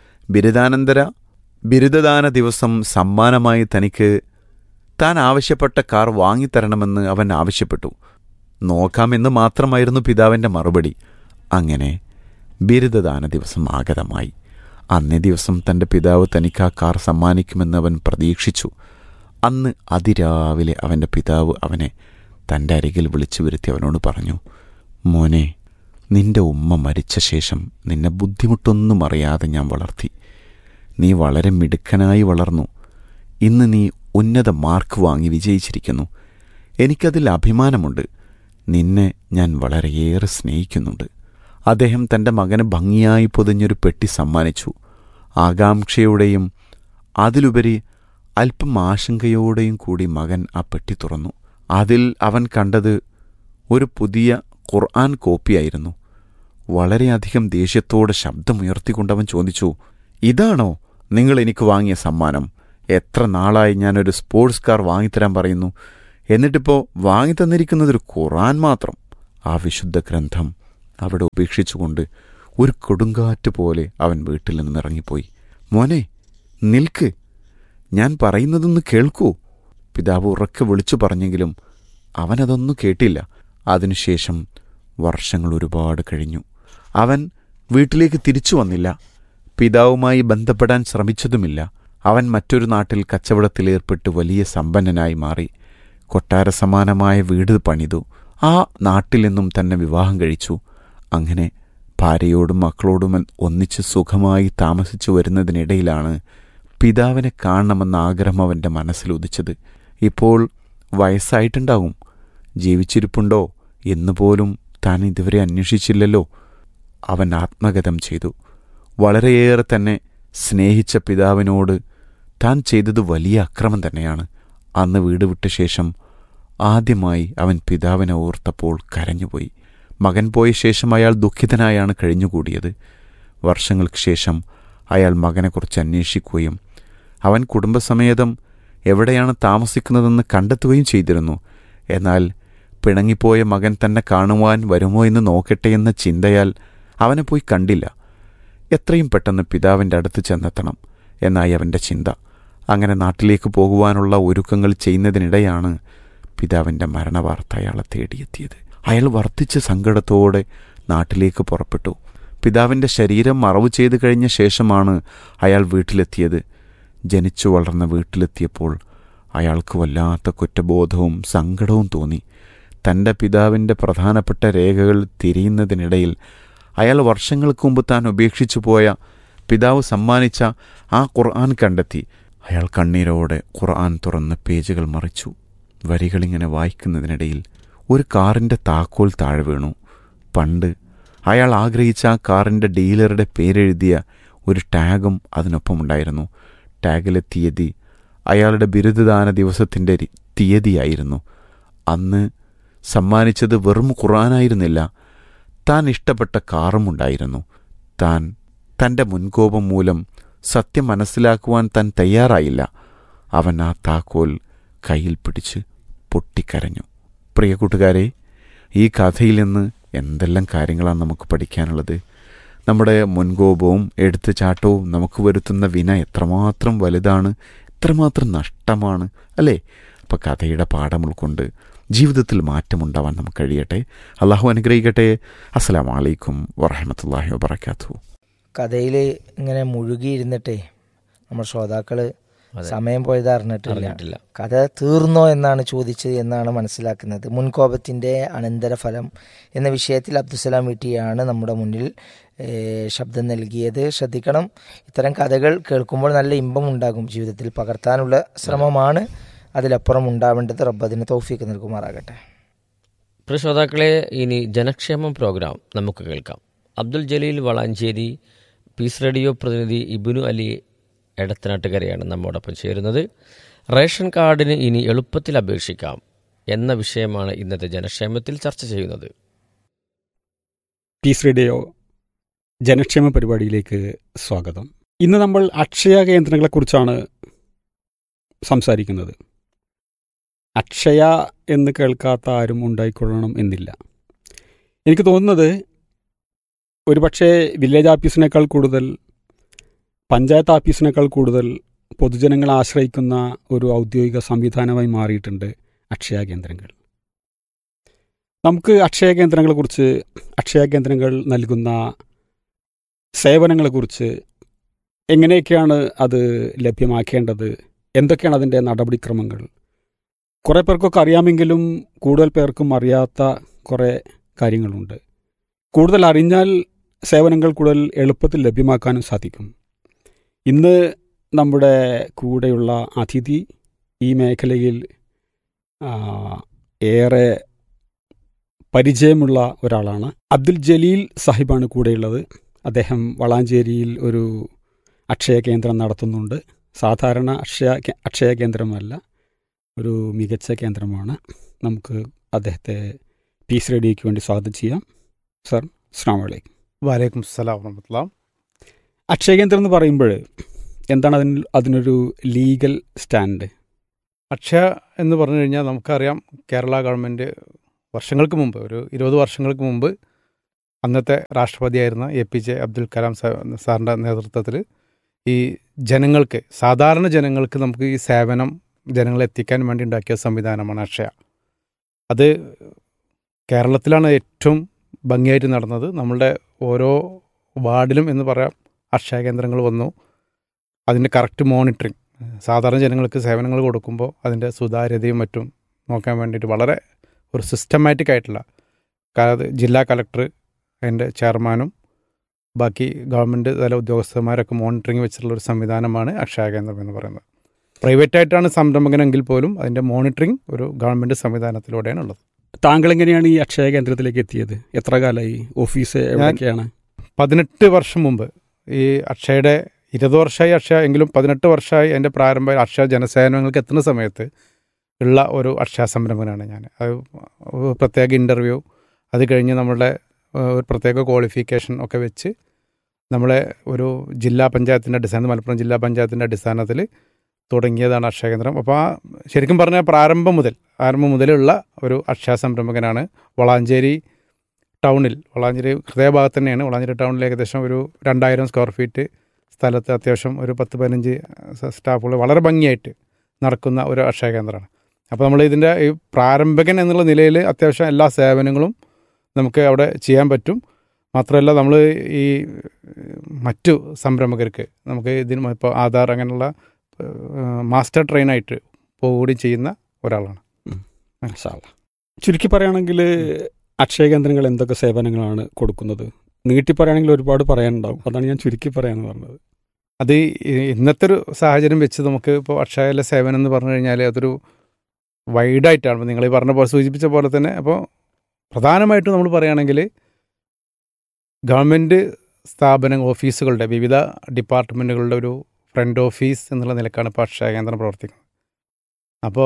ബിരുദദാന ദിവസം സമ്മാനമായി തനിക്ക് താൻ ആവശ്യപ്പെട്ട കാർ വാങ്ങിത്തരണമെന്ന് അവൻ ആവശ്യപ്പെട്ടു. നോക്കാമെന്ന് മാത്രമായിരുന്നു പിതാവിൻ്റെ മറുപടി. അങ്ങനെ ബിരുദദാന ദിവസം ആഗതമായി. അന്നേ ദിവസം തൻ്റെ പിതാവ് തനിക്ക് ആ കാർ സമ്മാനിക്കുമെന്ന് അവൻ പ്രതീക്ഷിച്ചു. അന്ന് അതിരാവിലെ അവൻ്റെ പിതാവ് അവനെ തൻ്റെ അരികിൽ വിളിച്ചു വരുത്തി അവനോട് പറഞ്ഞു, മോനെ, നിന്റെ ഉമ്മ മരിച്ച ശേഷം നിന്നെ ബുദ്ധിമുട്ടൊന്നും അറിയാതെ ഞാൻ വളർത്തി. നീ വളരെ മിടുക്കനായി വളർന്നു. ഇന്ന് നീ ഉന്നത മാർക്ക് വാങ്ങി വിജയിച്ചിരിക്കുന്നു. എനിക്കതിൽ അഭിമാനമുണ്ട്. നിന്നെ ഞാൻ വളരെയേറെ സ്നേഹിക്കുന്നുണ്ട്. അദ്ദേഹം തൻ്റെ മകന് ഭംഗിയായി പൊതിഞ്ഞൊരു പെട്ടി സമ്മാനിച്ചു. ആകാംക്ഷയോടെയും അതിലുപരി അല്പം ആശങ്കയോടെയും കൂടി മകൻ ആ പെട്ടി തുറന്നു. അതിൽ അവൻ കണ്ടത് ഒരു പുതിയ ഖുർആൻ കോപ്പിയായിരുന്നു. വളരെയധികം ദേഷ്യത്തോടെ ശബ്ദമുയർത്തിക്കൊണ്ടവൻ ചോദിച്ചു, ഇതാണോ നിങ്ങൾ എനിക്ക് വാങ്ങിയ സമ്മാനം? എത്ര നാളായി ഞാനൊരു സ്പോർട്സ് കാർ വാങ്ങിത്തരാൻ പറയുന്നു, എന്നിട്ടിപ്പോൾ വാങ്ങിത്തന്നിരിക്കുന്നതൊരു ഖുർആൻ മാത്രം. ആ വിശുദ്ധ ഗ്രന്ഥം അവിടെ ഉപേക്ഷിച്ചുകൊണ്ട് ഒരു കൊടുങ്കാറ്റ് പോലെ അവൻ വീട്ടിൽ നിന്ന് ഇറങ്ങിപ്പോയി. മോനെ, നിൽക്ക്, ഞാൻ പറയുന്നതൊന്ന് കേൾക്കൂ. പിതാവ് ഉറക്കെ വിളിച്ചു പറഞ്ഞെങ്കിലും അവനതൊന്നും കേട്ടില്ല. അതിനുശേഷം വർഷങ്ങൾ ഒരുപാട് കഴിഞ്ഞു. അവൻ വീട്ടിലേക്ക് തിരിച്ചു വന്നില്ല. പിതാവുമായി ബന്ധപ്പെടാൻ ശ്രമിച്ചതുമില്ല. അവൻ മറ്റൊരു നാട്ടിൽ കച്ചവടത്തിലേർപ്പെട്ട് വലിയ സമ്പന്നനായി മാറി. കൊട്ടാര സമാനമായ വീട് പണിതു. ആ നാട്ടിൽ നിന്നും തന്നെ വിവാഹം കഴിച്ചു. അങ്ങനെ ഭാര്യയോടും മക്കളോടും ഒന്നിച്ച് സുഖമായി താമസിച്ചു വരുന്നതിനിടയിലാണ് പിതാവിനെ കാണണമെന്ന ആഗ്രഹം അവൻ്റെ മനസ്സിലുദിച്ചത്. ഇപ്പോൾ വയസ്സായിട്ടുണ്ടാവും, ജീവിച്ചിരിപ്പുണ്ടോ എന്നുപോലും താൻ ഇതുവരെ അന്വേഷിച്ചില്ലല്ലോ. അവൻ ആത്മഗതം ചെയ്തു. വളരെയേറെ തന്നെ സ്നേഹിച്ച പിതാവിനോട് താൻ ചെയ്തത് വലിയ അക്രമം തന്നെയാണ്. അന്ന് വീട് വിട്ട ശേഷം ആദ്യമായി അവൻ പിതാവിനെ ഓർത്തപ്പോൾ കരഞ്ഞുപോയി. മകൻ പോയ ശേഷം അയാൾ ദുഃഖിതനായാണ് കഴിഞ്ഞുകൂടിയത്. വർഷങ്ങൾക്ക് ശേഷം അയാൾ മകനെക്കുറിച്ച് അന്വേഷിക്കുകയും അവൻ കുടുംബസമേതം എവിടെയാണ് താമസിക്കുന്നതെന്ന് കണ്ടെത്തുകയും ചെയ്തിരുന്നു. എന്നാൽ പിണങ്ങിപ്പോയ മകൻ തന്നെ കാണുവാൻ വരുമോ എന്ന് നോക്കട്ടെ എന്ന ചിന്തയാൽ അവനെ പോയി കണ്ടില്ല. എത്രയും പെട്ടെന്ന് പിതാവിൻ്റെ അടുത്ത് ചെന്നെത്തണം എന്നായി അവൻ്റെ ചിന്ത. അങ്ങനെ നാട്ടിലേക്ക് പോകുവാനുള്ള ഒരുക്കങ്ങൾ ചെയ്യുന്നതിനിടെയാണ് പിതാവിൻ്റെ മരണവാർത്ത അയാളെ തേടിയെത്തിയത്. അയാൾ വർദ്ധിച്ച സങ്കടത്തോടെ നാട്ടിലേക്ക് പുറപ്പെട്ടു. പിതാവിൻ്റെ ശരീരം മറവ് ചെയ്തു കഴിഞ്ഞ ശേഷമാണ് അയാൾ വീട്ടിലെത്തിയത്. ജനിച്ചു വളർന്ന വീട്ടിലെത്തിയപ്പോൾ അയാൾക്ക് വല്ലാത്ത കുറ്റബോധവും സങ്കടവും തോന്നി. തൻ്റെ പിതാവിൻ്റെ പ്രധാനപ്പെട്ട രേഖകൾ തിരയുന്നതിനിടയിൽ അയാൾ വർഷങ്ങൾക്ക് മുമ്പ് താൻ ഉപേക്ഷിച്ചു പോയ പിതാവ് സമ്മാനിച്ച ആ ഖുർആൻ കണ്ടെത്തി. അയാൾ കണ്ണീരോടെ ഖുർആൻ തുറന്ന് പേജുകൾ മറിച്ചു. വരികളിങ്ങനെ വായിക്കുന്നതിനിടയിൽ ഒരു കാറിൻ്റെ താക്കോൽ താഴെ വീണു. പണ്ട് അയാൾ ആഗ്രഹിച്ച ആ കാറിൻ്റെ ഡീലറുടെ പേരെഴുതിയ ഒരു ടാഗും അതിനൊപ്പമുണ്ടായിരുന്നു. ടാഗിലെ തീയതി അയാളുടെ ബിരുദദാന ദിവസത്തിൻ്റെ തീയതിയായിരുന്നു. അന്ന് സമ്മാനിച്ചത് വെറും ഖുർആനായിരുന്നില്ല, താൻ ഇഷ്ടപ്പെട്ട കാറും ഉണ്ടായിരുന്നു. താൻ തൻ്റെ മുൻകോപം മൂലം സത്യം മനസ്സിലാക്കുവാൻ താൻ തയ്യാറായില്ല. അവൻ ആ താക്കോൽ കയ്യിൽ പിടിച്ച് പൊട്ടിക്കരഞ്ഞു. പ്രിയ കൂട്ടുകാരെ, ഈ കഥയിൽ നിന്ന് എന്തെല്ലാം കാര്യങ്ങളാണ് നമുക്ക് പഠിക്കാനുള്ളത്? നമ്മുടെ മുൻകോപവും എടുത്തുചാട്ടവും നമുക്ക് വരുത്തുന്ന വിന എത്രമാത്രം വലുതാണ്, എത്രമാത്രം നഷ്ടമാണ്, അല്ലേ? അപ്പോൾ കഥയുടെ പാഠം ഉൾക്കൊണ്ട് ജീവിതത്തിൽ മാറ്റമുണ്ടാവാൻ നമുക്ക് കഴിയട്ടെ. അള്ളാഹു അനുഗ്രഹിക്കട്ടെ. അസ്സലാമു അലൈക്കും വറഹ്മത്തുള്ളാഹി വബറകാതുഹു. കഥയിൽ ഇങ്ങനെ മുഴുകിയിരുന്നിട്ടേ നമ്മുടെ ശ്രോതാക്കൾ സമയം പോയത് അറിഞ്ഞിട്ടില്ല. കഥ തീർന്നോ എന്നാണ് ചോദിച്ചത് എന്നാണ് മനസ്സിലാക്കുന്നത്. മുൻകോപത്തിൻ്റെ അനന്തരഫലം എന്ന വിഷയത്തിൽ അബ്ദുസലാം വീട്ടിയാണ് നമ്മുടെ മുന്നിൽ ശബ്ദം നൽകിയത്. ശ്രദ്ധിക്കണം, ഇത്തരം കഥകൾ കേൾക്കുമ്പോൾ നല്ല ഇമ്പം ഉണ്ടാകും. ജീവിതത്തിൽ പകർത്താനുള്ള ശ്രമമാണ് അതിലപ്പുറം ഉണ്ടാവേണ്ടത്. റബ്ബ് അതിന് തൗഫീക്ക് നൽകുമാറാകട്ടെ. പ്രിയ ശ്രോതാക്കളെ, ഇനി ജനക്ഷേമം പ്രോഗ്രാം നമുക്ക് കേൾക്കാം. അബ്ദുൽ ജലീൽ വളാഞ്ചേരി, പീസ് റേഡിയോ പ്രതിനിധി ഇബ്നു അലി എടത്തനാട്ടുകരയാണ് നമ്മോടൊപ്പം ചേരുന്നത്. റേഷൻ കാർഡിന് ഇനി എളുപ്പത്തിൽ അപേക്ഷിക്കാം എന്ന വിഷയമാണ് ഇന്നത്തെ ജനക്ഷേമത്തിൽ ചർച്ച ചെയ്യുന്നത്. പീസ് റേഡിയോ ജനക്ഷേമ പരിപാടിയിലേക്ക് സ്വാഗതം. ഇന്ന് നമ്മൾ അക്ഷയ കേന്ദ്രങ്ങളെക്കുറിച്ചാണ് സംസാരിക്കുന്നത്. അക്ഷയ എന്ന് കേൾക്കാത്ത ആരും ഉണ്ടായിക്കൊള്ളണം എന്നില്ല. എനിക്ക് തോന്നുന്നത് ഒരുപക്ഷെ വില്ലേജ് ഓഫീസിനേക്കാൾ കൂടുതൽ, പഞ്ചായത്ത് ഓഫീസിനേക്കാൾ കൂടുതൽ പൊതുജനങ്ങളെ ആശ്രയിക്കുന്ന ഒരു ഔദ്യോഗിക സംവിധാനമായി മാറിയിട്ടുണ്ട് അക്ഷയ കേന്ദ്രങ്ങൾ. നമുക്ക് അക്ഷയ കേന്ദ്രങ്ങളെക്കുറിച്ച്, അക്ഷയ കേന്ദ്രങ്ങൾ നൽകുന്ന സേവനങ്ങളെക്കുറിച്ച്, എങ്ങനെയൊക്കെയാണ് അത് ലഭ്യമാക്കേണ്ടത്, എന്തൊക്കെയാണ് അതിൻ്റെ നടപടിക്രമങ്ങൾ, കുറേ പേർക്കൊക്കെ അറിയാമെങ്കിലും കൂടുതൽ പേർക്കും അറിയാത്ത കുറേ കാര്യങ്ങളുണ്ട്. കൂടുതൽ അറിഞ്ഞാൽ സേവനങ്ങൾ കൂടുതൽ എളുപ്പത്തിൽ ലഭ്യമാക്കാനും സാധിക്കും. ഇന്ന് നമ്മുടെ കൂടെയുള്ള അതിഥി ഈ മേഖലയിൽ ഏറെ പരിചയമുള്ള ഒരാളാണ്. അബ്ദുൽ ജലീൽ സാഹിബാണ് കൂടെയുള്ളത്. അദ്ദേഹം വളാഞ്ചേരിയിൽ ഒരു അക്ഷയ കേന്ദ്രം നടത്തുന്നുണ്ട്. സാധാരണ അക്ഷയ കേന്ദ്രമല്ല, ഒരു മികച്ച കേന്ദ്രമാണ്. നമുക്ക് അദ്ദേഹത്തെ പീസ് റേഡിയോയ്ക്ക് വേണ്ടി സ്വാഗതം ചെയ്യാം. സർ, അസ്സലാമു അലൈക്കും. വലൈക്കും അസ്സലാം വറഹ്മത്തുള്ളാഹി. അക്ഷയ കേന്ദ്രം എന്ന് പറയുമ്പോൾ എന്താണ് അതിനൊരു ലീഗൽ സ്റ്റാൻഡ്? അക്ഷയ എന്ന് പറഞ്ഞു കഴിഞ്ഞാൽ നമുക്കറിയാം, കേരള ഗവൺമെൻറ് വർഷങ്ങൾക്ക് മുമ്പ്, ഒരു 20 വർഷങ്ങൾക്ക് മുമ്പ് അന്നത്തെ രാഷ്ട്രപതിയായിരുന്ന APJ അബ്ദുൽ കലാം സാറിൻ്റെ നേതൃത്വത്തിൽ ഈ ജനങ്ങൾക്ക്, സാധാരണ ജനങ്ങൾക്ക് നമുക്ക് ഈ സേവനം ജനങ്ങളെ എത്തിക്കാൻ വേണ്ടി ഉണ്ടാക്കിയ സംവിധാനമാണ് അക്ഷയ. അത് കേരളത്തിലാണ് ഏറ്റവും ഭംഗിയായിട്ട് നടന്നത്. നമ്മളുടെ ഓരോ വാർഡിലും എന്ന് പറയാം അക്ഷയ കേന്ദ്രങ്ങൾ വന്നു. അതിൻ്റെ കറക്റ്റ് മോണിറ്ററിങ്, സാധാരണ ജനങ്ങൾക്ക് സേവനങ്ങൾ കൊടുക്കുമ്പോൾ അതിൻ്റെ സുതാര്യതയും മറ്റും നോക്കാൻ വേണ്ടിയിട്ട് വളരെ ഒരു സിസ്റ്റമാറ്റിക് ആയിട്ടുള്ള, ജില്ലാ കളക്ടർ അതിൻ്റെ ചെയർമാനും ബാക്കി ഗവൺമെൻറ് തല ഉദ്യോഗസ്ഥന്മാരൊക്കെ മോണിറ്ററിങ് വെച്ചിട്ടുള്ള ഒരു സംവിധാനമാണ് അക്ഷയ കേന്ദ്രം എന്ന് പറയുന്നത്. പ്രൈവറ്റായിട്ടാണ് സംരംഭകനെങ്കിൽ പോലും അതിൻ്റെ മോണിറ്ററിങ് ഒരു ഗവൺമെൻറ് സംവിധാനത്തിലൂടെയാണ് ഉള്ളത്. താങ്കൾ എങ്ങനെയാണ് ഈ അക്ഷയ കേന്ദ്രത്തിലേക്ക് എത്തിയത്? എത്ര കാലമായി? ഓഫീസ് എവിടെയൊക്കെയാണ്? 18 വർഷം മുമ്പ്, ഈ അക്ഷയയുടെ 20 വർഷമായി അക്ഷയ എങ്കിലും 18 വർഷമായി എൻ്റെ പ്രാരംഭ അക്ഷയ ജനസേവനങ്ങൾക്ക് എത്തുന്ന സമയത്ത് ഉള്ള ഒരു അക്ഷയ സംരംഭകനാണ് ഞാൻ. അത് പ്രത്യേക ഇൻ്റർവ്യൂ, അത് കഴിഞ്ഞ് നമ്മളുടെ ഒരു പ്രത്യേക ക്വാളിഫിക്കേഷൻ ഒക്കെ വെച്ച് നമ്മളെ ഒരു ജില്ലാ പഞ്ചായത്തിൻ്റെ അടിസ്ഥാനത്തിൽ, മലപ്പുറം ജില്ലാ പഞ്ചായത്തിൻ്റെ അടിസ്ഥാനത്തിൽ തുടങ്ങിയതാണ് അക്ഷയ കേന്ദ്രം. അപ്പോൾ ശരിക്കും പറഞ്ഞാൽ ആരംഭം മുതലുള്ള ഒരു അക്ഷയ സംരംഭകനാണ്. വളാഞ്ചേരി ടൗണിൽ, വളാഞ്ചേരി ഹൃദയഭാഗത്ത് തന്നെയാണ്. വളാഞ്ചേരി ടൗണിൽ ഏകദേശം ഒരു 2000 സ്ക്വയർ ഫീറ്റ് സ്ഥലത്ത് അത്യാവശ്യം ഒരു 10-15 സ്റ്റാഫുകൾ വളരെ ഭംഗിയായിട്ട് നടക്കുന്ന ഒരു അക്ഷയ കേന്ദ്രമാണ്. അപ്പോൾ നമ്മൾ ഇതിൻ്റെ ഈ പ്രാരംഭകൻ എന്നുള്ള നിലയിൽ അത്യാവശ്യം എല്ലാ സേവനങ്ങളും നമുക്ക് അവിടെ ചെയ്യാൻ പറ്റും. മാത്രമല്ല, നമ്മൾ ഈ മറ്റു സംരംഭകർക്ക് നമുക്ക് ഇതിന് ഇപ്പോൾ ആധാർ അങ്ങനെയുള്ള മാസ്റ്റർ ട്രെയിനായിട്ട് പോവുകയും ചെയ്യുന്ന ഒരാളാണ്. ചുരുക്കി പറയുകയാണെങ്കിൽ അക്ഷയ കേന്ദ്രങ്ങൾ എന്തൊക്കെ സേവനങ്ങളാണ് കൊടുക്കുന്നത്? നീട്ടി പറയുകയാണെങ്കിൽ ഒരുപാട് പറയാനുണ്ടാവും. അതാണ് ഞാൻ ചുരുക്കി പറയാമെന്ന് പറഞ്ഞത്. അത് ഇന്നത്തെ ഒരു സാഹചര്യം വെച്ച് നമുക്ക് ഇപ്പോൾ അക്ഷയയിലെ സേവനം എന്ന് പറഞ്ഞു കഴിഞ്ഞാൽ അതൊരു വൈഡായിട്ടാണ്. ഇപ്പോൾ നിങ്ങൾ ഈ പറഞ്ഞ പോലെ സൂചിപ്പിച്ച പോലെ തന്നെ, അപ്പോൾ പ്രധാനമായിട്ടും നമ്മൾ പറയുകയാണെങ്കിൽ ഗവൺമെൻറ് ഓഫീസുകളുടെ വിവിധ ഡിപ്പാർട്ട്മെൻറ്റുകളുടെ ഒരു ഫ്രണ്ട് ഓഫീസ് എന്നുള്ള നിലക്കാണ് ഇപ്പോൾ അക്ഷയ കേന്ദ്രം പ്രവർത്തിക്കുന്നത്. അപ്പോൾ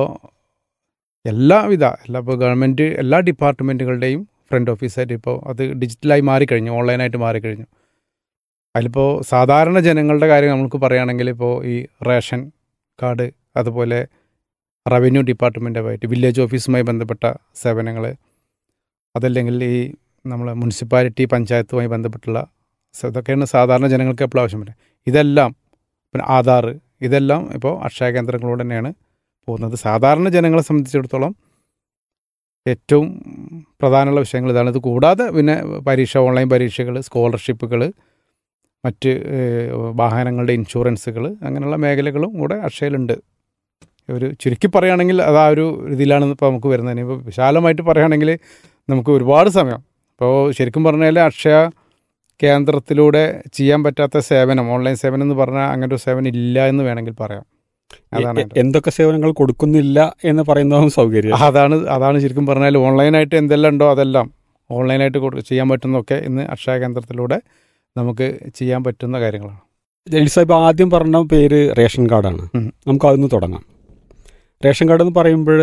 ഇപ്പോൾ ഗവൺമെൻറ് എല്ലാ ഡിപ്പാർട്ട്മെൻറ്റുകളുടെയും ഫ്രണ്ട് ഓഫീസായിട്ട് ഇപ്പോൾ അത് ഡിജിറ്റലായി മാറിക്കഴിഞ്ഞു, ഓൺലൈനായിട്ട് മാറിക്കഴിഞ്ഞു. അതിലിപ്പോൾ സാധാരണ ജനങ്ങളുടെ കാര്യം നമുക്ക് പറയുകയാണെങ്കിൽ ഇപ്പോൾ ഈ റേഷൻ കാർഡ്, അതുപോലെ റവന്യൂ ഡിപ്പാർട്ട്മെൻറ്റുമായിട്ട് വില്ലേജ് ഓഫീസുമായി ബന്ധപ്പെട്ട സേവനങ്ങൾ, അതല്ലെങ്കിൽ ഈ നമ്മളെ മുനിസിപ്പാലിറ്റി പഞ്ചായത്തുമായി ബന്ധപ്പെട്ടുള്ള ഇതൊക്കെയാണ് സാധാരണ ജനങ്ങൾക്ക് എപ്പോഴും ആവശ്യം വരുന്നത്. ഇതെല്ലാം പിന്നെ ആധാർ, ഇതെല്ലാം ഇപ്പോൾ അക്ഷയ കേന്ദ്രങ്ങളോട് തന്നെയാണ് പോകുന്നത്. സാധാരണ ജനങ്ങളെ സംബന്ധിച്ചിടത്തോളം ഏറ്റവും പ്രധാനമുള്ള വിഷയങ്ങൾ ഇതാണ്. ഇത് കൂടാതെ പിന്നെ ഓൺലൈൻ പരീക്ഷകൾ, സ്കോളർഷിപ്പുകൾ, മറ്റ് വാഹനങ്ങളുടെ ഇൻഷുറൻസുകൾ, അങ്ങനെയുള്ള മേഖലകളും കൂടെ അക്ഷയയിലുണ്ട്. ഒരു ചുരുക്കി പറയുകയാണെങ്കിൽ അത് ആ ഒരു രീതിയിലാണ് ഇപ്പോൾ നമുക്ക് വരുന്നത്. ഇപ്പോൾ വിശാലമായിട്ട് പറയുകയാണെങ്കിൽ നമുക്ക് ഒരുപാട് സമയം, ഇപ്പോൾ ശരിക്കും പറഞ്ഞാൽ അക്ഷയ കേന്ദ്രത്തിലൂടെ ചെയ്യാൻ പറ്റാത്ത സേവനം, ഓൺലൈൻ സേവനം എന്ന് പറഞ്ഞാൽ അങ്ങനെ ഒരു സേവനം ഇല്ല എന്ന് വേണമെങ്കിൽ പറയാം. അതാണ് എന്തൊക്കെ സേവനങ്ങൾ കൊടുക്കുന്നില്ല എന്ന് പറയുന്നതും സൗകര്യം. അതാണ് ശരിക്കും പറഞ്ഞാൽ ഓൺലൈനായിട്ട് എന്തെല്ലാം ഉണ്ടോ അതെല്ലാം ഓൺലൈനായിട്ട് ചെയ്യാൻ പറ്റുന്നതൊക്കെ ഇന്ന് അക്ഷയ കേന്ദ്രത്തിലൂടെ നമുക്ക് ചെയ്യാൻ പറ്റുന്ന കാര്യങ്ങളാണ്. ജലീൽ സാഹിബ് ആദ്യം പറഞ്ഞ പേര് റേഷൻ കാർഡാണ്. നമുക്ക് അതൊന്ന് തുടങ്ങാം. റേഷൻ കാർഡ് എന്ന് പറയുമ്പോൾ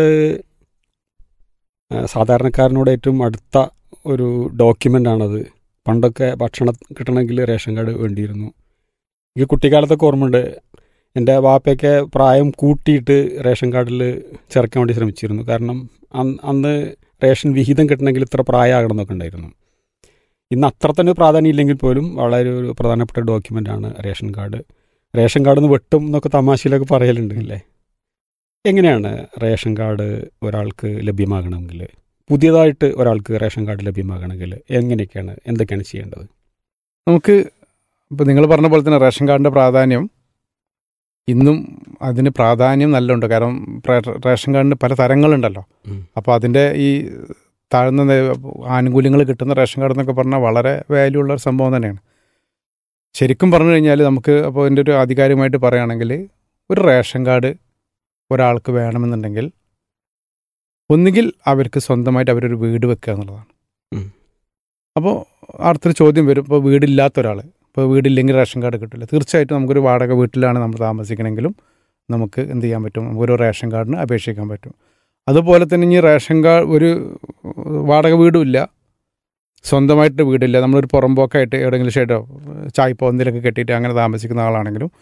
സാധാരണക്കാരനോട് ഏറ്റവും അടുത്ത ഒരു ഡോക്യുമെൻ്റാണത്. പണ്ടൊക്കെ ഭക്ഷണം കിട്ടണമെങ്കിൽ റേഷൻ കാർഡ് വേണ്ടിയിരുന്നു. എനിക്ക് കുട്ടിക്കാലത്തൊക്കെ ഓർമ്മയുണ്ട്, എൻ്റെ വാപ്പയൊക്കെ പ്രായം കൂട്ടിയിട്ട് റേഷൻ കാർഡിൽ ചേർക്കാൻ വേണ്ടി ശ്രമിച്ചിരുന്നു. കാരണം അന്ന് റേഷൻ വിഹിതം കിട്ടണമെങ്കിൽ ഇത്ര പ്രായമാകണമെന്നൊക്കെ ഉണ്ടായിരുന്നു. ഇന്ന് അത്ര തന്നെ പ്രാധാന്യം ഇല്ലെങ്കിൽ പോലും വളരെ ഒരു പ്രധാനപ്പെട്ട ഡോക്യുമെൻ്റാണ് റേഷൻ കാർഡ്. റേഷൻ കാർഡ് നിന്ന് വെട്ടും എന്നൊക്കെ തമാശയിലൊക്കെ പറയലുണ്ട് അല്ലേ? എങ്ങനെയാണ് റേഷൻ കാർഡ് ഒരാൾക്ക് ലഭ്യമാകണമെങ്കിൽ, പുതിയതായിട്ട് ഒരാൾക്ക് റേഷൻ കാർഡ് ലഭ്യമാകണമെങ്കിൽ എന്തൊക്കെയാണ് ചെയ്യേണ്ടത്? നമുക്ക് ഇപ്പോൾ നിങ്ങൾ പറഞ്ഞ പോലെ തന്നെ റേഷൻ കാർഡിൻ്റെ പ്രാധാന്യം ഇന്നും അതിന് പ്രാധാന്യം നല്ലുണ്ട്. കാരണം റേഷൻ കാർഡിന് പല തരങ്ങളുണ്ടല്ലോ. അപ്പോൾ അതിൻ്റെ ഈ താഴ്ന്ന ആനുകൂല്യങ്ങൾ കിട്ടുന്ന റേഷൻ കാർഡ് എന്നൊക്കെ പറഞ്ഞാൽ വളരെ വാല്യൂ ഉള്ള ഒരു സംഭവം തന്നെയാണ്. ശരിക്കും പറഞ്ഞു കഴിഞ്ഞാൽ നമുക്ക് അപ്പോൾ അതിൻ്റെ ഒരു ആധികാരികമായിട്ട് പറയുകയാണെങ്കിൽ ഒരു റേഷൻ കാർഡ് ഒരാൾക്ക് വേണമെന്നുണ്ടെങ്കിൽ ഒന്നുകിൽ അവർക്ക് സ്വന്തമായിട്ട് അവരൊരു വീട് വെക്കുക എന്നുള്ളതാണ്. അപ്പോൾ അടുത്തൊരു ചോദ്യം വരും, ഇപ്പോൾ വീടില്ലാത്ത ഒരാൾ, ഇപ്പോൾ വീടില്ലെങ്കിൽ റേഷൻ കാർഡ് കിട്ടില്ല. തീർച്ചയായിട്ടും നമുക്കൊരു വാടക വീട്ടിലാണ് നമ്മൾ താമസിക്കണമെങ്കിലും നമുക്ക് എന്ത് ചെയ്യാൻ പറ്റും, നമുക്കൊരു റേഷൻ കാർഡിന് അപേക്ഷിക്കാൻ പറ്റും. അതുപോലെ തന്നെ ഇനി റേഷൻ കാർഡ് ഒരു വാടക വീടുമില്ല, സ്വന്തമായിട്ട് വീടില്ല, നമ്മളൊരു പുറമ്പോക്കായിട്ട് എവിടെയെങ്കിലും ഷെയ്ഡോ ചായ്പോ എന്തെങ്കിലുമൊക്കെ കെട്ടിയിട്ട് അങ്ങനെ താമസിക്കുന്ന ആളാണെങ്കിലും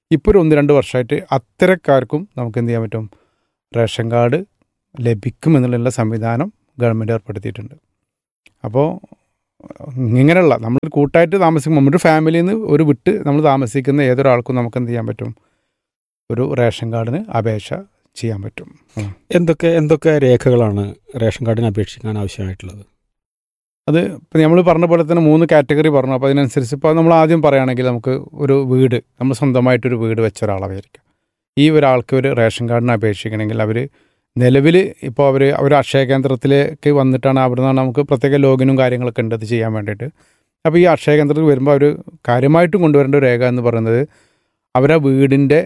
ഇപ്പോൾ ഒരു 1-2 വർഷമായിട്ട് അത്തരക്കാർക്കും നമുക്ക് എന്ത് ചെയ്യാൻ പറ്റും, റേഷൻ കാർഡ് ലഭിക്കുമെന്നുള്ള സംവിധാനം ഗവൺമെൻറ് ഏർപ്പെടുത്തിയിട്ടുണ്ട്. അപ്പോൾ ഇങ്ങനെയുള്ള നമ്മൾ കൂട്ടായിട്ട് താമസിക്കുമ്പോൾ നമ്മുടെ ഫാമിലിയിൽ നിന്ന് ഒരു വിട്ട് നമ്മൾ താമസിക്കുന്ന ഏതൊരാൾക്കും നമുക്ക് എന്ത് ചെയ്യാൻ പറ്റും, ഒരു റേഷൻ കാർഡിന് അപേക്ഷ ചെയ്യാൻ പറ്റും. എന്തൊക്കെ രേഖകളാണ് റേഷൻ കാർഡിന് അപേക്ഷിക്കാൻ ആവശ്യമായിട്ടുള്ളത്? അത് ഇപ്പം നമ്മൾ പറഞ്ഞ പോലെ തന്നെ 3 കാറ്റഗറി പറഞ്ഞു. അപ്പോൾ അതിനനുസരിച്ച് ഇപ്പോൾ നമ്മൾ ആദ്യം പറയുകയാണെങ്കിൽ നമുക്ക് ഒരു വീട്, നമ്മൾ സ്വന്തമായിട്ടൊരു വീട് വെച്ച ഒരാളായിരിക്കും. ഈ ഒരാൾക്ക് ഒരു റേഷൻ കാർഡിന് അപേക്ഷിക്കണമെങ്കിൽ അവർ നിലവിൽ ഇപ്പോൾ അവർ അക്ഷയ കേന്ദ്രത്തിലേക്ക് വന്നിട്ടാണ്, അവിടെ നിന്നാണ് നമുക്ക് പ്രത്യേക ലോഗിനും കാര്യങ്ങളൊക്കെ ഉണ്ട് അത് ചെയ്യാൻ വേണ്ടിയിട്ട്. അപ്പോൾ ഈ അക്ഷയ കേന്ദ്രത്തിൽ വരുമ്പോൾ അവർ കാര്യമായിട്ടും കൊണ്ടുവരേണ്ട ഒരു രേഖ എന്ന് പറയുന്നത് അവരെ വീടിൻ്റെ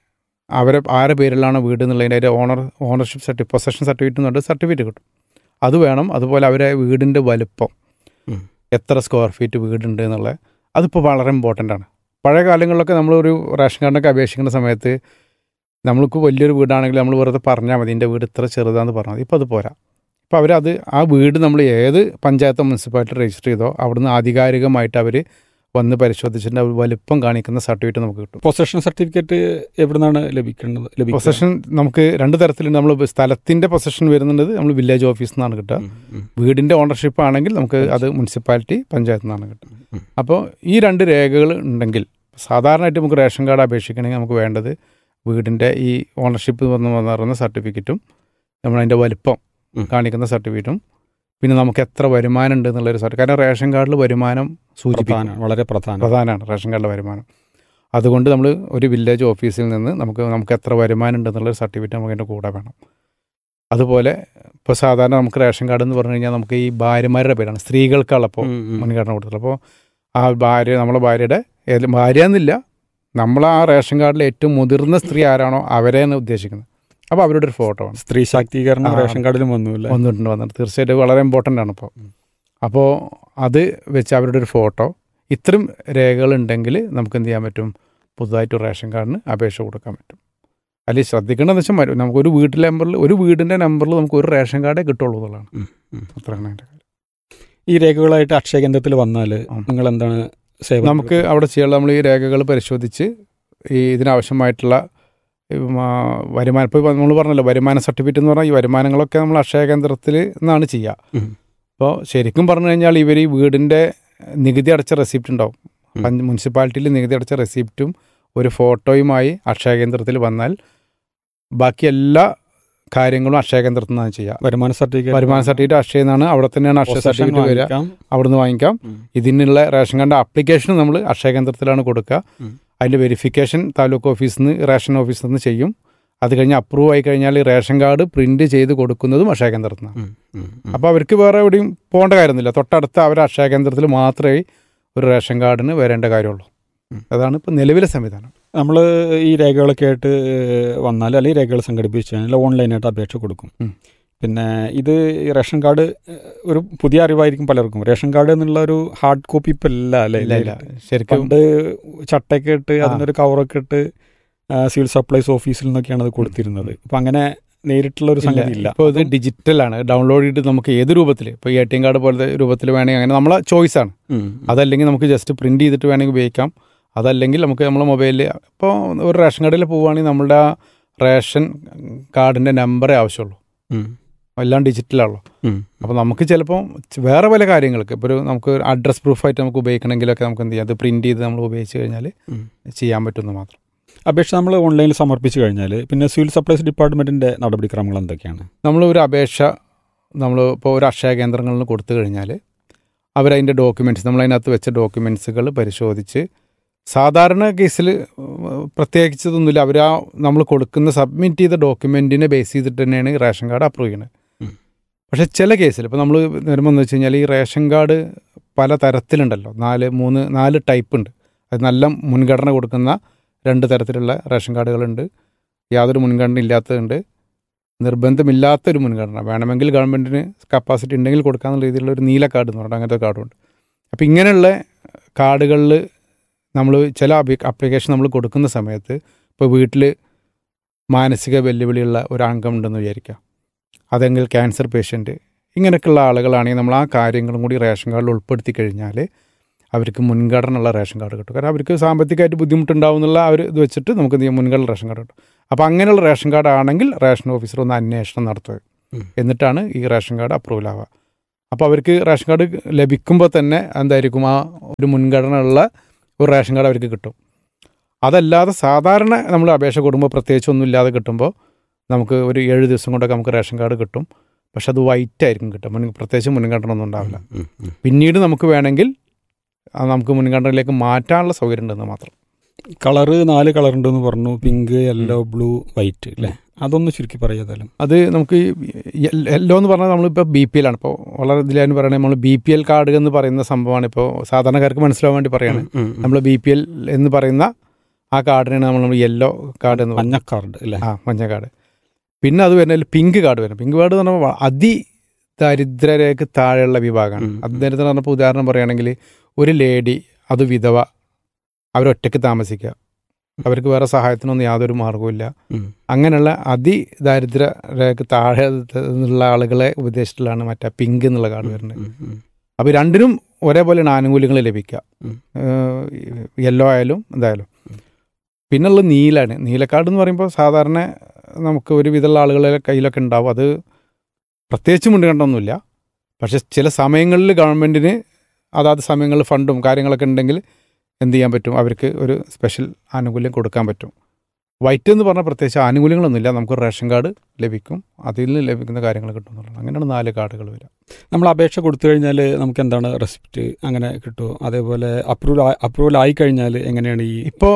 ആരുടെ പേരിലാണ് വീട് എന്നുള്ളതിൻ്റെ അതിൻ്റെ ഓണർഷിപ്പ് പൊസഷൻ സർട്ടിഫിക്കറ്റ് എന്ന് പറഞ്ഞിട്ട് സർട്ടിഫിക്കറ്റ് കിട്ടും. അത് വേണം. അതുപോലെ അവരെ വീടിൻ്റെ വലുപ്പം, എത്ര സ്ക്വയർ ഫീറ്റ് വീടുണ്ട് എന്നുള്ളത്, അതിപ്പോൾ വളരെ ഇമ്പോർട്ടൻ്റ് ആണ്. പഴയ കാലങ്ങളിലൊക്കെ നമ്മളൊരു റേഷൻ കാർഡിനൊക്കെ അപേക്ഷിക്കുന്ന സമയത്ത് നമ്മൾക്ക് വലിയൊരു വീടാണെങ്കിൽ നമ്മൾ വെറുതെ പറഞ്ഞാൽ മതി എൻ്റെ വീട് ഇത്ര ചെറുതാണെന്ന് പറഞ്ഞാൽ മതി. ഇപ്പോൾ അത് പോരാ. ഇപ്പോൾ അവരത് ആ വീട് നമ്മൾ ഏത് പഞ്ചായത്ത് മുനിസിപ്പാലിറ്റി രജിസ്റ്റർ ചെയ്തോ അവിടുന്ന് ആധികാരികമായിട്ട് അവർ വന്ന് പരിശോധിച്ചിട്ട് അവർ വലിപ്പം കാണിക്കുന്ന സർട്ടിഫിക്കറ്റ് നമുക്ക് കിട്ടും. പൊസഷൻ സർട്ടിഫിക്കറ്റ് എവിടെ നിന്നാണ് ലഭിക്കേണ്ടത്? പൊസഷൻ നമുക്ക് 2 തരത്തിലുണ്ട്. നമ്മൾ സ്ഥലത്തിൻ്റെ പൊസഷൻ വരുന്നുണ്ട്, നമ്മൾ വില്ലേജ് ഓഫീസിൽ നിന്നാണ് കിട്ടുക. വീടിൻ്റെ ഓണർഷിപ്പ് ആണെങ്കിൽ നമുക്ക് അത് മുനിസിപ്പാലിറ്റി പഞ്ചായത്തിൽ നിന്നാണ് കിട്ടുക. അപ്പോൾ ഈ 2 രേഖകൾ ഉണ്ടെങ്കിൽ സാധാരണയായിട്ട് നമുക്ക് റേഷൻ കാർഡ് അപേക്ഷിക്കണമെങ്കിൽ നമുക്ക് വേണ്ടത് വീടിൻ്റെ ഈ ഓണർഷിപ്പ് വന്ന് സർട്ടിഫിക്കറ്റും നമ്മളതിൻ്റെ വലിപ്പം കാണിക്കുന്ന സർട്ടിഫിക്കറ്റും പിന്നെ നമുക്ക് എത്ര വരുമാനം ഉണ്ട് എന്നുള്ളൊരു സർട്ടിഫിക്കറ്റ്. കാരണം റേഷൻ കാർഡിൽ വരുമാനം സൂചിപ്പിക്കാൻ വളരെ പ്രധാനമാണ് റേഷൻ കാർഡിലെ വരുമാനം. അതുകൊണ്ട് നമ്മൾ ഒരു വില്ലേജ് ഓഫീസിൽ നിന്ന് നമുക്ക് എത്ര വരുമാനം ഉണ്ട് എന്നുള്ളൊരു സർട്ടിഫിക്കറ്റ് നമുക്ക് അതിൻ്റെ കൂടെ വേണം. അതുപോലെ ഇപ്പോൾ സാധാരണ നമുക്ക് റേഷൻ കാർഡ് എന്ന് പറഞ്ഞു കഴിഞ്ഞാൽ നമുക്ക് ഈ ഭാര്യമാരുടെ പേരാണ്, സ്ത്രീകൾക്കുള്ള ഇപ്പോൾ മുൻഗണന കൊടുത്തുള്ളത്. അപ്പോൾ ആ നമ്മളെ ഭാര്യ എന്നില്ല, നമ്മൾ ആ റേഷൻ കാർഡിൽ ഏറ്റവും മുതിർന്ന സ്ത്രീ ആരാണോ അവരെയാണ് ഉദ്ദേശിക്കുന്നത്. അപ്പോൾ അവരുടെ ഒരു ഫോട്ടോ ആണ്. സ്ത്രീ ശാക്തീകരണം റേഷൻ കാർഡിലും വന്നിട്ടുണ്ട്. തീർച്ചയായിട്ടും വളരെ ഇമ്പോർട്ടൻ്റ് ആണ് ഇപ്പോൾ. അപ്പോൾ അത് വെച്ച് അവരുടെ ഒരു ഫോട്ടോ, ഇത്തരം രേഖകളുണ്ടെങ്കിൽ നമുക്ക് എന്ത് ചെയ്യാൻ പറ്റും, പുതുതായിട്ട് റേഷൻ കാർഡിന് അപേക്ഷ കൊടുക്കാൻ പറ്റും. അല്ലെങ്കിൽ ശ്രദ്ധിക്കേണ്ടതെന്ന് വെച്ചാൽ നമുക്കൊരു വീടിൻ്റെ നമ്പറിൽ നമുക്ക് ഒരു റേഷൻ കാർഡേ കിട്ടുള്ളൂ എന്നുള്ളതാണ്. അത്രയാണ് അതിൻ്റെ കാര്യം. ഈ രേഖകളായിട്ട് അക്ഷയ കേന്ദ്രത്തിൽ വന്നാൽ നിങ്ങൾ എന്താണ് നമുക്ക് അവിടെ ചെയ്യാനുള്ള, നമ്മൾ ഈ രേഖകൾ പരിശോധിച്ച് ഈ ഇതിനാവശ്യമായിട്ടുള്ള വരുമാനം, ഇപ്പോൾ നമ്മൾ പറഞ്ഞല്ലോ വരുമാന സർട്ടിഫിക്കറ്റ് എന്ന് പറഞ്ഞാൽ ഈ വരുമാനങ്ങളൊക്കെ നമ്മൾ അക്ഷയ കേന്ദ്രത്തിൽ നിന്നാണ് ചെയ്യുക. അപ്പോൾ ശരിക്കും പറഞ്ഞു കഴിഞ്ഞാൽ ഇവർ ഈ വീടിൻ്റെ നികുതി അടച്ച റെസിപ്റ്റ് ഉണ്ടാവും, മുനിസിപ്പാലിറ്റിയിൽ നികുതി അടച്ച റെസിപ്റ്റും ഒരു ഫോട്ടോയുമായി അക്ഷയ കേന്ദ്രത്തിൽ വന്നാൽ ബാക്കി എല്ലാ കാര്യങ്ങളും അക്ഷയ കേന്ദ്രത്തിൽ നിന്നാണ് ചെയ്യുക. വരുമാന സർട്ടിഫിക്കറ്റ് അക്ഷയ നിന്നാണ്, അവിടെ തന്നെയാണ് അക്ഷയ സർട്ടിഫിക്കറ്റ് വരിക, അവിടെ നിന്ന് വാങ്ങിക്കാം. ഇതിനുള്ള റേഷൻ കാർഡ് ആപ്ലിക്കേഷൻ നമ്മൾ അക്ഷയ കേന്ദ്രത്തിലാണ് കൊടുക്കുക. അതിൻ്റെ വെരിഫിക്കേഷൻ താലൂക്ക് ഓഫീസിൽ നിന്ന് റേഷൻ ഓഫീസിൽ നിന്ന് ചെയ്യും. അത് കഴിഞ്ഞ് അപ്രൂവ് ആയി കഴിഞ്ഞാൽ റേഷൻ കാർഡ് പ്രിന്റ് ചെയ്ത് കൊടുക്കുന്നതും അക്ഷയ കേന്ദ്രത്തിൽ നിന്നാണ്. അപ്പോൾ അവർക്ക് വേറെ എവിടെയും പോകേണ്ട കാര്യമൊന്നുമില്ല. തൊട്ടടുത്ത് അവർ അക്ഷയ കേന്ദ്രത്തിൽ മാത്രമേ ഒരു റേഷൻ കാർഡിന് വരേണ്ട കാര്യമുള്ളൂ. അതാണ് ഇപ്പോൾ നിലവിലെ സംവിധാനം. നമ്മൾ ഈ രേഖകളൊക്കെ ആയിട്ട് വന്നാൽ അല്ലെങ്കിൽ രേഖകൾ സംഘടിപ്പിച്ച് കഴിഞ്ഞാൽ ഓൺലൈനായിട്ട് അപേക്ഷ കൊടുക്കും. പിന്നെ ഇത് റേഷൻ കാർഡ് ഒരു പുതിയ അറിവായിരിക്കും പലർക്കും. റേഷൻ കാർഡ് എന്നുള്ള ഒരു ഹാർഡ് കോപ്പി ഇപ്പം ഇല്ല അല്ലേ? ശരിക്കും പണ്ട് ചട്ടയൊക്കെ ഇട്ട് അതിനൊരു കവറൊക്കെ ഇട്ട് സിവിൽ സപ്ലൈസ് ഓഫീസിൽ നിന്നൊക്കെയാണ് അത് കൊടുത്തിരുന്നത്. അപ്പം അങ്ങനെ നേരിട്ടുള്ള ഒരു സംഗതി ഇല്ല. ഇപ്പോൾ ഇത് ഡിജിറ്റലാണ്, ഡൗൺലോഡ് ചെയ്തിട്ട് നമുക്ക് ഏത് രൂപത്തിൽ, ഇപ്പോൾ ATM കാർഡ് പോലത്തെ രൂപത്തിൽ വേണമെങ്കിൽ അങ്ങനെ നമ്മളെ ചോയ്സാണ്. അതല്ലെങ്കിൽ നമുക്ക് ജസ്റ്റ് പ്രിന്റ് ചെയ്തിട്ട് വേണമെങ്കിൽ ഉപയോഗിക്കാം. അതല്ലെങ്കിൽ നമുക്ക് നമ്മളെ മൊബൈലിൽ ഇപ്പോൾ ഒരു റേഷൻ കാർഡിൽ പോവുകയാണെങ്കിൽ നമ്മളുടെ ആ റേഷൻ കാർഡിൻ്റെ നമ്പറേ ആവശ്യമുള്ളൂ, എല്ലാം ഡിജിറ്റലാണല്ലോ. അപ്പോൾ നമുക്ക് ചിലപ്പോൾ വേറെ പല കാര്യങ്ങൾക്ക് ഇപ്പോൾ നമുക്ക് അഡ്രസ് പ്രൂഫായിട്ട് നമുക്ക് ഉപയോഗിക്കണമെങ്കിലൊക്കെ നമുക്ക് എന്ത് ചെയ്യാം, അത് പ്രിന്റ് ചെയ്ത് നമ്മൾ ഉപയോഗിച്ച് കഴിഞ്ഞാൽ ചെയ്യാൻ പറ്റുമെന്ന് മാത്രം. അപേക്ഷ നമ്മൾ ഓൺലൈനിൽ സമർപ്പിച്ച് കഴിഞ്ഞാൽ പിന്നെ സിവിൽ സപ്ലൈസ് ഡിപ്പാർട്ട്മെൻറ്റിൻ്റെ നടപടിക്രമങ്ങൾ എന്തൊക്കെയാണ്? നമ്മൾ ഒരു അപേക്ഷ ഇപ്പോൾ ഒരു അക്ഷയ കേന്ദ്രങ്ങളിൽ കൊടുത്തു കഴിഞ്ഞാൽ അവരതിൻ്റെ ഡോക്യുമെൻറ്റ്സ്, നമ്മളതിനകത്ത് വെച്ച ഡോക്യുമെൻറ്റ്സുകൾ പരിശോധിച്ച്, സാധാരണ കേസിൽ പ്രത്യേകിച്ചതൊന്നുമില്ല, അവർ നമ്മൾ കൊടുക്കുന്ന സബ്മിറ്റ് ചെയ്ത ഡോക്യുമെൻറ്റിനെ ബേസ് ചെയ്തിട്ട് തന്നെയാണ് ഈ റേഷൻ കാർഡ് അപ്രൂവ് ചെയ്യുന്നത്. പക്ഷേ ചില കേസിൽ ഇപ്പോൾ നമ്മൾ വരുമ്പോൾ എന്ന് വെച്ച് കഴിഞ്ഞാൽ ഈ റേഷൻ കാർഡ് പല തരത്തിലുണ്ടല്ലോ, 4 ടൈപ്പ് ഉണ്ട്. അത് നല്ല മുൻഗണന കൊടുക്കുന്ന 2 തരത്തിലുള്ള റേഷൻ കാർഡുകളുണ്ട്, യാതൊരു മുൻഗണന ഇല്ലാത്തതുണ്ട്, നിർബന്ധമില്ലാത്തൊരു മുൻഗണന, വേണമെങ്കിൽ ഗവൺമെൻറ്റിന് കപ്പാസിറ്റി ഉണ്ടെങ്കിൽ കൊടുക്കാമെന്നുള്ള രീതിയിലുള്ള ഒരു നീല കാർഡ് എന്ന് പറഞ്ഞാൽ അങ്ങനത്തെ കാർഡുണ്ട്. അപ്പോൾ ഇങ്ങനെയുള്ള കാർഡുകളിൽ നമ്മൾ ചില ആപ്ലിക്കേഷൻ നമ്മൾ കൊടുക്കുന്ന സമയത്ത്, ഇപ്പോൾ വീട്ടിൽ മാനസിക വെല്ലുവിളിയുള്ള ഒരു അംഗം ഉണ്ടെന്ന് വിചാരിക്കുക, അതെങ്കിൽ ക്യാൻസർ പേഷ്യൻറ്റ്, ഇങ്ങനെയൊക്കെയുള്ള ആളുകളാണെങ്കിൽ നമ്മൾ ആ കാര്യങ്ങളും കൂടി റേഷൻ കാർഡിൽ ഉൾപ്പെടുത്തി കഴിഞ്ഞാൽ അവർക്ക് മുൻഗണന ഉള്ള റേഷൻ കാർഡ് കിട്ടും. കാരണം അവർക്ക് സാമ്പത്തികമായിട്ട് ബുദ്ധിമുട്ടുണ്ടാവും എന്നുള്ള ആ ഒരു ഇത് വെച്ചിട്ട് നമുക്ക് എന്ത് ചെയ്യാം, മുൻഗണന റേഷൻ കാർഡ് കിട്ടും. അപ്പോൾ അങ്ങനെയുള്ള റേഷൻ കാർഡ് ആണെങ്കിൽ റേഷൻ ഓഫീസർ ഒന്ന് അന്വേഷണം നടത്തുക, എന്നിട്ടാണ് ഈ റേഷൻ കാർഡ് അപ്രൂവൽ ആവുക. അപ്പോൾ അവർക്ക് റേഷൻ കാർഡ് ലഭിക്കുമ്പോൾ തന്നെ എന്തായിരിക്കും, ആ ഒരു മുൻഗണന ഉള്ള ഒരു റേഷൻ കാർഡ് അവർക്ക് കിട്ടും. അതല്ലാതെ സാധാരണ നമ്മൾ അപേക്ഷ കൊടുക്കുമ്പോൾ പ്രത്യേകിച്ച് ഒന്നും ഇല്ലാതെ കിട്ടുമ്പോൾ നമുക്ക് ഒരു 7 ദിവസം കൊണ്ടൊക്കെ നമുക്ക് റേഷൻ കാർഡ് കിട്ടും. പക്ഷെ അത് വൈറ്റ് ആയിരിക്കും കിട്ടും, പ്രത്യേകിച്ച് മുൻഗണന ഒന്നും ഉണ്ടാവില്ല. പിന്നീട് നമുക്ക് വേണമെങ്കിൽ നമുക്ക് മുൻഗണനയിലേക്ക് മാറ്റാനുള്ള സൗകര്യം ഉണ്ടെന്ന് മാത്രം. കളറ് 4 കളറുണ്ടെന്ന് പറഞ്ഞു, പിങ്ക്, യെല്ലോ, ബ്ലൂ, വൈറ്റ് അല്ലേ? അതൊന്ന് ചുരുക്കി പറയാതാലും. അത് നമുക്ക് യെല്ലോ എന്ന് പറഞ്ഞാൽ നമ്മളിപ്പോൾ BPL ആണ്. ഇപ്പോൾ വളരെ ഇതിലായിരുന്നു പറയുന്നത്, നമ്മൾ BPL കാർഡ് എന്ന് പറയുന്ന സംഭവമാണ്. ഇപ്പോൾ സാധാരണക്കാർക്ക് മനസ്സിലാവാൻ വേണ്ടി പറയുകയാണ്, നമ്മൾ BPL എന്ന് പറയുന്ന ആ കാർഡിനാണ് നമ്മൾ യെല്ലോ കാർഡ് എന്ന് മഞ്ഞ കാർഡ് അല്ലേ? മഞ്ഞ കാർഡ്. പിന്നെ അത് വരുന്നതിൽ പിങ്ക് കാർഡ് വരും. പിങ്ക് കാർഡ് എന്ന് പറഞ്ഞാൽ അതിദരിദ്രരേക്ക് താഴെയുള്ള വിഭാഗമാണ്. അതിദരിദ്രം പറഞ്ഞപ്പോൾ ഉദാഹരണം പറയുകയാണെങ്കിൽ ഒരു ലേഡി, അത് വിധവ, അവരൊറ്റയ്ക്ക് താമസിക്കുക, അവർക്ക് വേറെ സഹായത്തിനൊന്നും യാതൊരു മാർഗവുമില്ല. അങ്ങനെയുള്ള അതിദരിദ്രരേക്ക് താഴെ നിന്നുള്ള ആളുകളെ ഉദ്ദേശിച്ചിട്ടാണ് മറ്റേ പിങ്ക് എന്നുള്ള കാർഡ് വരുന്നത്. അപ്പോൾ രണ്ടിനും ഒരേപോലെയാണ് ആനുകൂല്യങ്ങൾ ലഭിക്കുക, യെല്ലോ ആയാലും എന്തായാലും. പിന്നുള്ള നീലാണ്. നീലക്കാർഡ് എന്ന് പറയുമ്പോൾ സാധാരണ നമുക്ക് ഒരു വിധമുള്ള ആളുകളുടെ കയ്യിലൊക്കെ ഉണ്ടാവും. അത് പ്രത്യേകിച്ച് മുൻഗണനയൊന്നുമില്ല. പക്ഷെ ചില സമയങ്ങളിൽ ഗവൺമെൻറ്റിന് അതാത് സമയങ്ങളിൽ ഫണ്ടും കാര്യങ്ങളൊക്കെ ഉണ്ടെങ്കിൽ എന്ത് ചെയ്യാൻ പറ്റും, അവർക്ക് ഒരു സ്പെഷ്യൽ ആനുകൂല്യം കൊടുക്കാൻ പറ്റും. വൈറ്റ് എന്ന് പറഞ്ഞാൽ പ്രത്യേകിച്ച് ആനുകൂല്യങ്ങളൊന്നുമില്ല, നമുക്ക് റേഷൻ കാർഡ് ലഭിക്കും, അതിൽ നിന്ന് ലഭിക്കുന്ന കാര്യങ്ങൾ കിട്ടും എന്നുള്ളത്. അങ്ങനെയാണ് 4 കാർഡുകൾ വരിക. നമ്മൾ അപേക്ഷ കൊടുത്തു കഴിഞ്ഞാൽ നമുക്ക് എന്താണ് റെസിപ്റ്റ് അങ്ങനെ കിട്ടുമോ? അതേപോലെ അപ്രൂവൽ ആയി കഴിഞ്ഞാൽ എങ്ങനെയാണ് ഈ ഇപ്പോൾ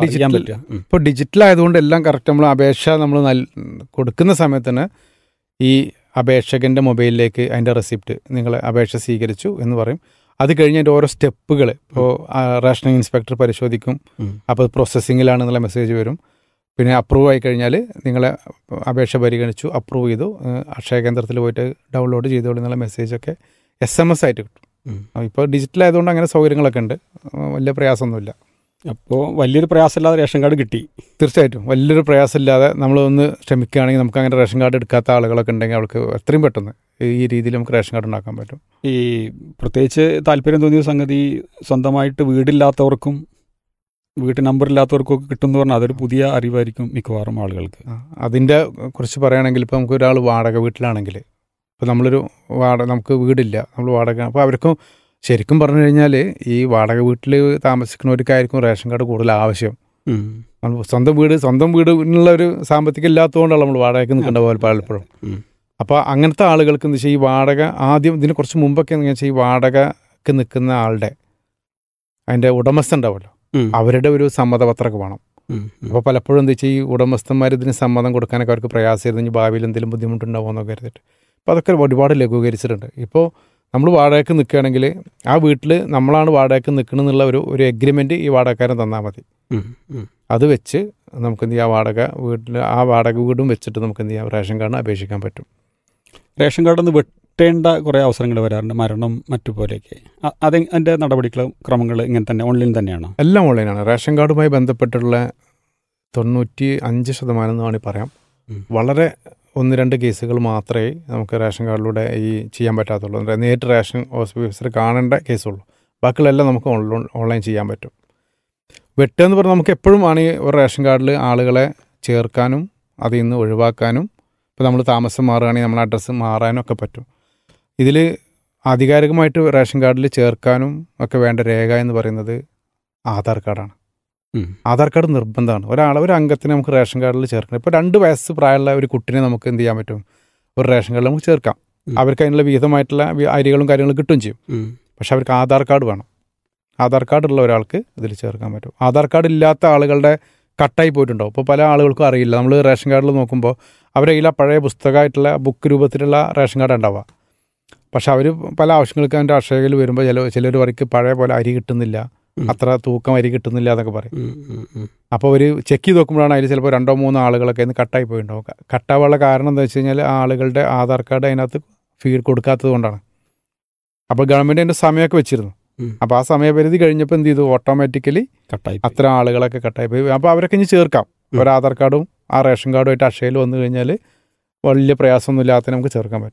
ഡിജിറ്റൽ ആയതുകൊണ്ട് എല്ലാം കറക്റ്റ്. നമ്മൾ അപേക്ഷ നമ്മൾ കൊടുക്കുന്ന സമയത്തിന് ഈ അപേക്ഷകൻ്റെ മൊബൈലിലേക്ക് അതിൻ്റെ റെസിപ്റ്റ്, നിങ്ങൾ അപേക്ഷ സ്വീകരിച്ചു എന്ന് പറയും. അത് കഴിഞ്ഞ് അതിൻ്റെ ഓരോ സ്റ്റെപ്പുകൾ ഇപ്പോൾ റേഷനിങ് ഇൻസ്പെക്ടർ പരിശോധിക്കും. അപ്പോൾ പ്രോസസ്സിങ്ങിലാണെന്നുള്ള മെസ്സേജ് വരും. പിന്നെ അപ്രൂവ് ആയി കഴിഞ്ഞാൽ നിങ്ങളെ അപേക്ഷ പരിഗണിച്ചു, അപ്രൂവ് ചെയ്തു, അക്ഷയ കേന്ദ്രത്തിൽ പോയിട്ട് ഡൗൺലോഡ് ചെയ്തോളൂ എന്നുള്ള മെസ്സേജൊക്കെ SMS ആയിട്ട് കിട്ടും. ഇപ്പോൾ ഡിജിറ്റൽ ആയതുകൊണ്ട് അങ്ങനെ സൗകര്യങ്ങളൊക്കെ ഉണ്ട്, വലിയ പ്രയാസമൊന്നുമില്ല. അപ്പോൾ വലിയൊരു പ്രയാസമില്ലാതെ റേഷൻ കാർഡ് കിട്ടി. തീർച്ചയായിട്ടും വലിയൊരു പ്രയാസമില്ലാതെ നമ്മളൊന്ന് ശ്രമിക്കുകയാണെങ്കിൽ നമുക്ക് അങ്ങനെ റേഷൻ കാർഡ് എടുക്കാത്ത ആളുകളൊക്കെ ഉണ്ടെങ്കിൽ അവർക്ക് എത്രയും പെട്ടെന്ന് ഈ രീതിയിൽ നമുക്ക് റേഷൻ കാർഡ് ഉണ്ടാക്കാൻ പറ്റും. ഈ പ്രത്യേകിച്ച് താല്പര്യം തോന്നിയ സംഗതി, സ്വന്തമായിട്ട് വീടില്ലാത്തവർക്കും വീട്ട് നമ്പർ ഇല്ലാത്തവർക്കൊക്കെ കിട്ടുമെന്ന് പറഞ്ഞാൽ അതൊരു പുതിയ അറിവായിരിക്കും മിക്കവാറും ആളുകൾക്ക്. അതിൻ്റെ കുറിച്ച് പറയുകയാണെങ്കിൽ ഇപ്പോൾ നമുക്ക് ഒരാൾ വാടക വീട്ടിലാണെങ്കിൽ, ഇപ്പോൾ നമ്മളൊരു നമുക്ക് വീടില്ല, നമ്മൾ വാടക, അപ്പോൾ അവർക്കും ശരിക്കും പറഞ്ഞു കഴിഞ്ഞാൽ ഈ വാടക വീട്ടിൽ താമസിക്കുന്നവർക്കായിരിക്കും റേഷൻ കാർഡ് കൂടുതൽ ആവശ്യം. സ്വന്തം വീടിനുള്ള ഒരു സാമ്പത്തികം ഇല്ലാത്തതുകൊണ്ടാണ് നമ്മൾ വാടകയ്ക്ക് നിൽക്കേണ്ട പോലെ പലപ്പോഴും. അപ്പോൾ അങ്ങനത്തെ ആളുകൾക്ക് എന്താ വെച്ചാൽ ഈ വാടക ആദ്യം ഇതിന് കുറച്ച് മുമ്പൊക്കെ എന്താ വെച്ചാൽ ഈ വാടകയ്ക്ക് നിൽക്കുന്ന ആളുടെ അതിൻ്റെ ഉടമസ്ഥ ഉണ്ടാവുമല്ലോ, അവരുടെ ഒരു സമ്മതപത്രമൊക്കെ വേണം. അപ്പോൾ പലപ്പോഴും എന്താ വെച്ചാൽ ഈ ഉടമസ്ഥന്മാർ ഇതിന് സമ്മതം കൊടുക്കാനൊക്കെ അവർക്ക് പ്രയാസമായിരുന്നു, ഭാവിയിൽ എന്തെങ്കിലും ബുദ്ധിമുട്ടുണ്ടാവുമെന്നൊക്കെ കരുതിയിട്ട്. അപ്പോൾ അതൊക്കെ ഒരുപാട് ലഘൂകരിച്ചിട്ടുണ്ട്. ഇപ്പോൾ നമ്മൾ വാടകയ്ക്ക് നിൽക്കുകയാണെങ്കിൽ ആ വീട്ടിൽ നമ്മളാണ് വാടകയ്ക്ക് നിൽക്കണമെന്നുള്ള ഒരു എഗ്രിമെൻറ്റ് ഈ വാടകക്കാരൻ തന്നാൽ മതി. അത് വെച്ച് നമുക്ക് എന്ത് ചെയ്യാം, വാടക വീടും വെച്ചിട്ട് നമുക്ക് എന്ത് ചെയ്യാം, റേഷൻ കാർഡിന് അപേക്ഷിക്കാൻ പറ്റും. റേഷൻ കാർഡിൽ നിന്ന് വെട്ടേണ്ട കുറേ അവസരങ്ങൾ വരാറുണ്ട്, മരണം മറ്റു പോലെയൊക്കെ. അതിൻ്റെ നടപടിക്രമങ്ങൾ ഇങ്ങനെ തന്നെ ഓൺലൈൻ തന്നെയാണ്? എല്ലാം ഓൺലൈനാണ്. റേഷൻ കാർഡുമായി ബന്ധപ്പെട്ടുള്ള 95% എന്ന് വേണമെങ്കിൽ പറയാം. വളരെ 1-2 കേസുകൾ മാത്രമേ നമുക്ക് റേഷൻ കാർഡിലൂടെ ചെയ്യാൻ പറ്റാത്തുള്ളൂ. നേരിട്ട് റേഷൻ ഓഫീസർ കാണേണ്ട കേസുള്ളൂ. ബാക്കിയുള്ളതെല്ലാം നമുക്ക് ഓൺലൈൻ ചെയ്യാൻ പറ്റും. വെട്ടെന്ന് പറഞ്ഞാൽ നമുക്ക് എപ്പോഴും ആണ് ഒരു റേഷൻ കാർഡിൽ ആളുകളെ ചേർക്കാനും അതിൽ നിന്ന് ഒഴിവാക്കാനും, ഇപ്പോൾ നമ്മൾ താമസം മാറുകയാണെങ്കിൽ നമ്മൾ അഡ്രസ്സ് മാറാനും ഒക്കെ പറ്റും. ഇതിൽ ആധികാരികമായിട്ട് റേഷൻ കാർഡിൽ ചേർക്കാനും ഒക്കെ വേണ്ട രേഖ എന്ന് പറയുന്നത് ആധാർ കാർഡാണ്. ആധാർ കാർഡ് നിർബന്ധമാണ്. ഒരു അംഗത്തിനെ നമുക്ക് റേഷൻ കാർഡിൽ ചേർക്കണം. ഇപ്പോൾ 2 വയസ്സ് പ്രായമുള്ള ഒരു കുട്ടിനെ നമുക്ക് എന്ത് ചെയ്യാൻ പറ്റും, ഒരു റേഷൻ കാർഡിൽ നമുക്ക് ചേർക്കാം. അവർക്ക് അതിനുള്ള വിഹിതമായിട്ടുള്ള അരികളും കാര്യങ്ങളും കിട്ടുകയും ചെയ്യും. പക്ഷെ അവർക്ക് ആധാർ കാർഡ് വേണം. ആധാർ കാർഡുള്ള ഒരാൾക്ക് ഇതിൽ ചേർക്കാൻ പറ്റും. ആധാർ കാർഡ് ഇല്ലാത്ത ആളുകളുടെ കട്ടായി പോയിട്ടുണ്ടാവും. ഇപ്പോൾ പല ആളുകൾക്കും അറിയില്ല. നമ്മൾ റേഷൻ കാർഡിൽ നോക്കുമ്പോൾ അവരുടെ കയ്യിൽ പഴയ പുസ്തകമായിട്ടുള്ള ബുക്ക് രൂപത്തിലുള്ള റേഷൻ കാർഡ് ഉണ്ടാവുക. പക്ഷെ അവർ പല ആവശ്യങ്ങൾക്ക് അതിൻ്റെ അക്ഷയയിൽ വരുമ്പോൾ ചിലർ പറയ്ക്ക് പഴയ പോലെ അരി കിട്ടുന്നില്ല, അത്ര തൂക്കം അരി കിട്ടുന്നില്ല എന്നൊക്കെ പറയും. അപ്പോൾ ഒരു ചെക്ക് ചെയ്ത് നോക്കുമ്പോഴാണ് അതിൽ ചിലപ്പോൾ 2-3 ആളുകളൊക്കെ ഇന്ന് കട്ടായി പോയിട്ടുണ്ടാവും. കട്ടാവാനുള്ള കാരണം എന്താ വെച്ച് കഴിഞ്ഞാൽ ആ ആളുകളുടെ ആധാർ കാർഡ് അതിനകത്ത് ഫീഡ് കൊടുക്കാത്തത് കൊണ്ടാണ്. അപ്പോൾ ഗവൺമെൻറ് അതിൻ്റെ സമയമൊക്കെ വെച്ചിരുന്നു. അപ്പോൾ ആ സമയപരിധി കഴിഞ്ഞപ്പോൾ എന്ത് ചെയ്തു, ഓട്ടോമാറ്റിക്കലി അത്ര ആളുകളൊക്കെ കട്ടായി പോയി. അപ്പോൾ അവരൊക്കെ ഇനി ചേർക്കാം. ഒരു ആധാർ കാർഡും ആ റേഷൻ കാർഡുമായിട്ട് അക്ഷയയിൽ വന്നു കഴിഞ്ഞാൽ വലിയ പ്രയാസമൊന്നും ഇല്ലാത്ത നമുക്ക് ചേർക്കാൻ പറ്റും.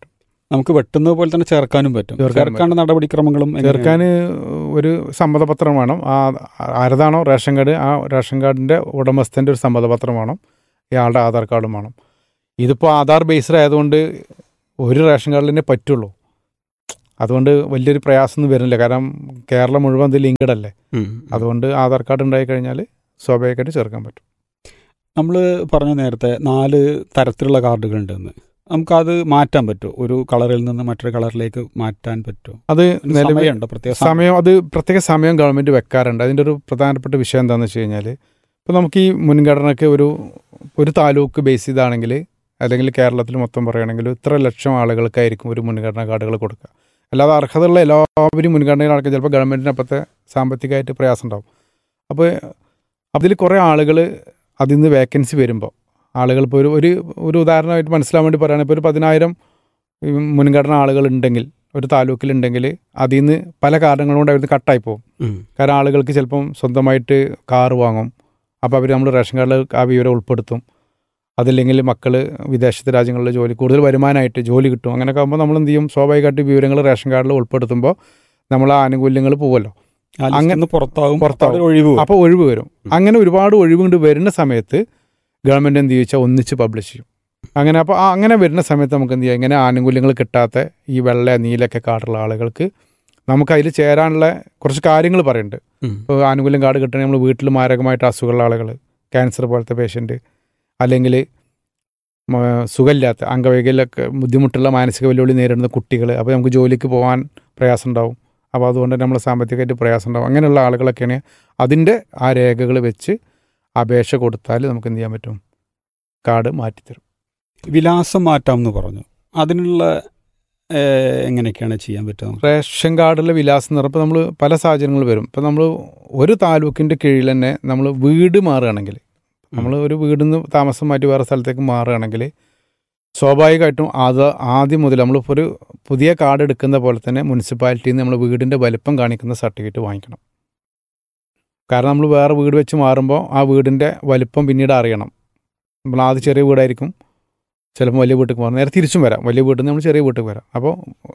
നമുക്ക് വെട്ടുന്നത് പോലെ തന്നെ ചേർക്കാനും പറ്റും. ചേർക്കാനുള്ള നടപടിക്രമങ്ങളും ചേർക്കാൻ ഒരു സമ്മതപത്രം വേണം. ആരതാണോ റേഷൻ കാർഡ്, ആ റേഷൻ കാർഡിൻ്റെ ഉടമസ്ഥൻ്റെ ഒരു സമ്മതപത്രം വേണം. ഇയാളുടെ ആധാർ കാർഡും വേണം. ഇതിപ്പോൾ ആധാർ ബേസ്ഡ് ആയതുകൊണ്ട് ഒരു റേഷൻ കാർഡിൽ തന്നെ പറ്റുള്ളൂ. അതുകൊണ്ട് വലിയൊരു പ്രയാസമൊന്നും വരുന്നില്ല. കാരണം കേരളം മുഴുവൻ ഇത് ലിങ്ക്ഡ് അല്ലേ. അതുകൊണ്ട് ആധാർ കാർഡ് ഉണ്ടായി കഴിഞ്ഞാൽ സ്വാഭാവികമായിട്ട് ചേർക്കാൻ പറ്റും. നമ്മൾ പറഞ്ഞ നേരത്തെ 4 തരത്തിലുള്ള കാർഡുകളുണ്ടെന്ന്. നമുക്കത് മാറ്റാൻ പറ്റുമോ? ഒരു കളറിൽ നിന്ന് മറ്റൊരു കളറിലേക്ക് മാറ്റാൻ പറ്റുമോ? അത് സമയമുണ്ടോ? പ്രത്യേക സമയം ഗവൺമെൻറ് വെക്കാറുണ്ട്. അതിൻ്റെ ഒരു പ്രധാനപ്പെട്ട വിഷയം എന്താണെന്ന് വെച്ച് കഴിഞ്ഞാൽ, ഇപ്പോൾ നമുക്ക് ഈ മുൻഗണനയ്ക്ക് ഒരു താലൂക്ക് ബേസ് ചെയ്താണെങ്കിൽ, അല്ലെങ്കിൽ കേരളത്തിൽ മൊത്തം പറയുകയാണെങ്കിൽ ഇത്ര ലക്ഷം ആളുകൾക്കായിരിക്കും ഒരു മുൻഗണന കാർഡുകൾ കൊടുക്കുക. അല്ലാതെ അർഹതയുള്ള എല്ലാവരും മുൻഗണനയിൽ നടക്കുക ചിലപ്പോൾ ഗവൺമെൻറ്റിന് അപ്പോഴത്തെ സാമ്പത്തികമായിട്ട് പ്രയാസം ഉണ്ടാവും. അപ്പോൾ അതിൽ കുറേ ആളുകൾ അതിൽ നിന്ന് വേക്കൻസി വരുമ്പോൾ ആളുകൾ ഇപ്പോൾ ഒരു ഉദാഹരണമായിട്ട് മനസ്സിലാൻ വേണ്ടി പറയുകയാണെങ്കിൽ, ഇപ്പോൾ ഒരു 10,000 മുൻഗണന ആളുകൾ ഉണ്ടെങ്കിൽ ഒരു താലൂക്കിലുണ്ടെങ്കിൽ അതിൽ നിന്ന് പല കാരണങ്ങൾ കൊണ്ട് അവർ കട്ടായി പോകും. കാരണം ആളുകൾക്ക് ചിലപ്പം സ്വന്തമായിട്ട് കാറ് വാങ്ങും. അപ്പോൾ അവർ നമ്മൾ റേഷൻ കാർഡിൽ ആ വിവരം ഉൾപ്പെടുത്തും. അതല്ലെങ്കിൽ മക്കൾ വിദേശ രാജ്യങ്ങളിൽ കൂടുതൽ വരുമാനമായിട്ട് ജോലി കിട്ടും. അങ്ങനെയൊക്കെ ആകുമ്പോൾ നമ്മൾ എന്ത് ചെയ്യും, സ്വാഭാവികമായിട്ട് വിവരങ്ങൾ റേഷൻ കാർഡിൽ ഉൾപ്പെടുത്തുമ്പോൾ നമ്മൾ ആ ആനുകൂല്യങ്ങൾ പോകുമല്ലോ. അങ്ങനെ പുറത്താവും. അപ്പോൾ ഒഴിവ് വരും. അങ്ങനെ ഒരുപാട് ഒഴിവുകൊണ്ട് വരുന്ന സമയത്ത് ഗവൺമെൻറ് എന്ത് ചോദിച്ചാൽ ഒന്നിച്ച് പബ്ലിഷ് ചെയ്യും. അപ്പോൾ അങ്ങനെ വരുന്ന സമയത്ത് നമുക്ക് എന്ത് ചെയ്യാം, ഇങ്ങനെ ആനുകൂല്യങ്ങൾ കിട്ടാത്ത ഈ വെള്ള നീലൊക്കെ കാർഡുള്ള ആളുകൾക്ക് നമുക്ക് അതിൽ ചേരാനുള്ള കുറച്ച് കാര്യങ്ങൾ പറയുന്നുണ്ട്. ഇപ്പോൾ ആനുകൂല്യം കാർഡ് കിട്ടണമെങ്കിൽ നമ്മൾ വീട്ടിൽ മാരകമായിട്ട് അസുഖമുള്ള ആളുകൾ, ക്യാൻസർ പോലത്തെ പേഷ്യൻ്റ്, അല്ലെങ്കിൽ സുഖമില്ലാത്ത അംഗവൈകല്യമൊക്കെ ബുദ്ധിമുട്ടുള്ള മാനസിക വെല്ലുവിളി നേരിടുന്ന കുട്ടികൾ, അപ്പോൾ നമുക്ക് ജോലിക്ക് പോകാൻ പ്രയാസം ഉണ്ടാവും. അപ്പോൾ അതുകൊണ്ട് നമ്മൾ സാമ്പത്തികമായിട്ട് പ്രയാസം ഉണ്ടാവും. അങ്ങനെയുള്ള ആളുകളൊക്കെയാണ് അതിൻ്റെ ആ രേഖകൾ വെച്ച് അപേക്ഷ കൊടുത്താൽ നമുക്ക് എന്ത് ചെയ്യാൻ പറ്റും, കാർഡ് മാറ്റിത്തരും. വിലാസം മാറ്റാമെന്ന് പറഞ്ഞു. അതിനുള്ള എങ്ങനെയൊക്കെയാണ് ചെയ്യാൻ പറ്റുക? റേഷൻ കാർഡിലെ വിലാസം എന്ന് പറയുമ്പോൾ നമ്മൾ പല സാഹചര്യങ്ങൾ വരും. ഇപ്പോൾ നമ്മൾ ഒരു താലൂക്കിൻ്റെ കീഴിൽ തന്നെ നമ്മൾ വീട് മാറുകയാണെങ്കിൽ, നമ്മൾ ഒരു വീടിൽ നിന്ന് താമസം മാറ്റി വേറെ സ്ഥലത്തേക്ക് മാറുകയാണെങ്കിൽ സ്വാഭാവികമായിട്ടും അത് ആദ്യം മുതൽ നമ്മളിപ്പോൾ ഒരു പുതിയ കാർഡ് എടുക്കുന്ന പോലെ തന്നെ മുനിസിപ്പാലിറ്റിയിൽ നിന്ന് നമ്മൾ വീടിൻ്റെ വലിപ്പം കാണിക്കുന്ന സർട്ടിഫിക്കറ്റ് വാങ്ങിക്കണം. കാരണം നമ്മൾ വേറെ വീട് വെച്ച് മാറുമ്പോൾ ആ വീടിൻ്റെ വലിപ്പം പിന്നീട് അറിയണം. നമ്മൾ ആദ്യം ചെറിയ വീടായിരിക്കും, ചിലപ്പോൾ വലിയ വീട്ടിൽ മാറും. നേരെ തിരിച്ചും വരാം, വലിയ വീട്ടിൽ നിന്ന് നമ്മൾ ചെറിയ വീട്ടിൽ വരാം. അപ്പോൾ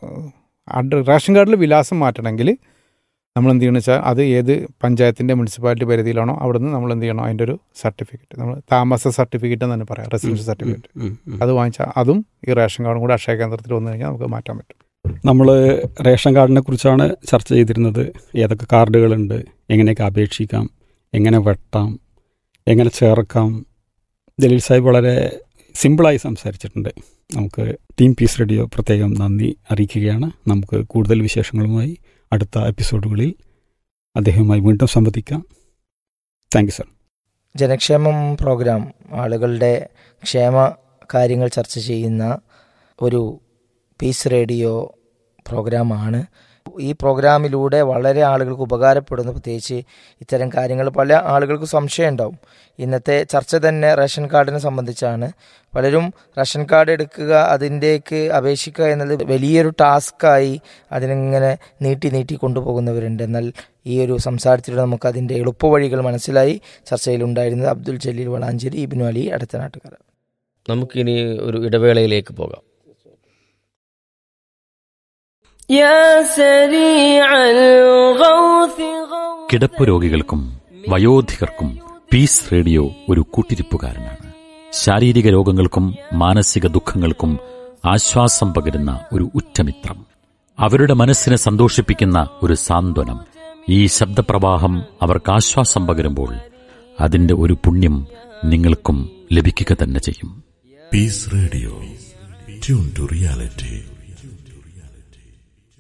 റേഷൻ കാർഡിൽ വിലാസം മാറ്റണമെങ്കിൽ നമ്മൾ എന്ത് ചെയ്യണമെന്ന് വെച്ചാൽ അത് ഏത് പഞ്ചായത്തിൻ്റെ മുനിസിപ്പാലിറ്റി പരിധിയിലാണോ അവിടെ നിന്ന് നമ്മൾ എന്ത് ചെയ്യണം, അതിൻ്റെ ഒരു സർട്ടിഫിക്കറ്റ്, നമ്മൾ താമസ സർട്ടിഫിക്കറ്റ് എന്ന് തന്നെ പറയാം, റെസിഡൻഷ്യൽ സർട്ടിഫിക്കറ്റ്, അത് വാങ്ങിച്ചാൽ അതും ഈ റേഷൻ കാർഡും കൂടെ അക്ഷയ കേന്ദ്രത്തിൽ വന്നു കഴിഞ്ഞാൽ നമുക്ക് മാറ്റാൻ പറ്റും. നമ്മൾ റേഷൻ കാർഡിനെ കുറിച്ചാണ് ചർച്ച ചെയ്തിരുന്നത്. ഏതൊക്കെ കാർഡുകളുണ്ട്, എങ്ങനെയൊക്കെ അപേക്ഷിക്കാം, എങ്ങനെ വെട്ടാം, എങ്ങനെ ചേർക്കാം. ജലീൽ സാഹിബ് വളരെ സിമ്പിളായി സംസാരിച്ചിട്ടുണ്ട്. നമുക്ക് ടീം പീസ് റേഡിയോ പ്രത്യേകം നന്ദി അറിയിക്കുകയാണ്. നമുക്ക് കൂടുതൽ വിശേഷങ്ങളുമായി അടുത്ത എപ്പിസോഡുകളിൽ അദ്ദേഹവുമായി വീണ്ടും സംവദിക്കാം. Thank you sir. ജനക്ഷേമം പ്രോഗ്രാം ആളുകളുടെ ക്ഷേമ കാര്യങ്ങൾ ചർച്ച ചെയ്യുന്ന ഒരു പീസ് റേഡിയോ പ്രോഗ്രാമാണ്. ഈ പ്രോഗ്രാമിലൂടെ വളരെ ആളുകൾക്ക് ഉപകാരപ്പെടുന്നു. പ്രത്യേകിച്ച് ഇത്തരം കാര്യങ്ങൾ പല ആളുകൾക്ക് സംശയം ഉണ്ടാവും. ഇന്നത്തെ ചർച്ച തന്നെ റേഷൻ കാർഡിനെ സംബന്ധിച്ചാണ്. പലരും റേഷൻ കാർഡ് എടുക്കുക, അതിൻ്റേക്ക് അപേക്ഷിക്കുക എന്നത് വലിയൊരു ടാസ്ക്കായി അതിനിങ്ങനെ നീട്ടി കൊണ്ടുപോകുന്നവരുണ്ട്. എന്നാൽ ഈ ഒരു സംസാരത്തിലൂടെ നമുക്ക് അതിൻ്റെ എളുപ്പവഴികൾ മനസ്സിലായി. ചർച്ചയിലുണ്ടായിരുന്നത് അബ്ദുൽ ജലീൽ വളാഞ്ചേരി, ഇബ്നു അലി അടുത്തനാട്ടുകാർ. നമുക്കിനി ഒരു ഇടവേളയിലേക്ക് പോകാം. കിടപ്പ് രോഗികൾക്കും വയോധികർക്കും പീസ് റേഡിയോ ഒരു കൂട്ടിരിപ്പുകാരനാണ്. ശാരീരിക രോഗങ്ങൾക്കും മാനസിക ദുഃഖങ്ങൾക്കും ആശ്വാസം പകരുന്ന ഒരു ഉറ്റമിത്രം, അവരുടെ മനസ്സിനെ സന്തോഷിപ്പിക്കുന്ന ഒരു സാന്ത്വനം. ഈ ശബ്ദപ്രവാഹം അവർക്ക് ആശ്വാസം പകരുമ്പോൾ അതിന്റെ ഒരു പുണ്യം നിങ്ങൾക്കും ലഭിക്കുക തന്നെ ചെയ്യും. Piece radio, tune to reality.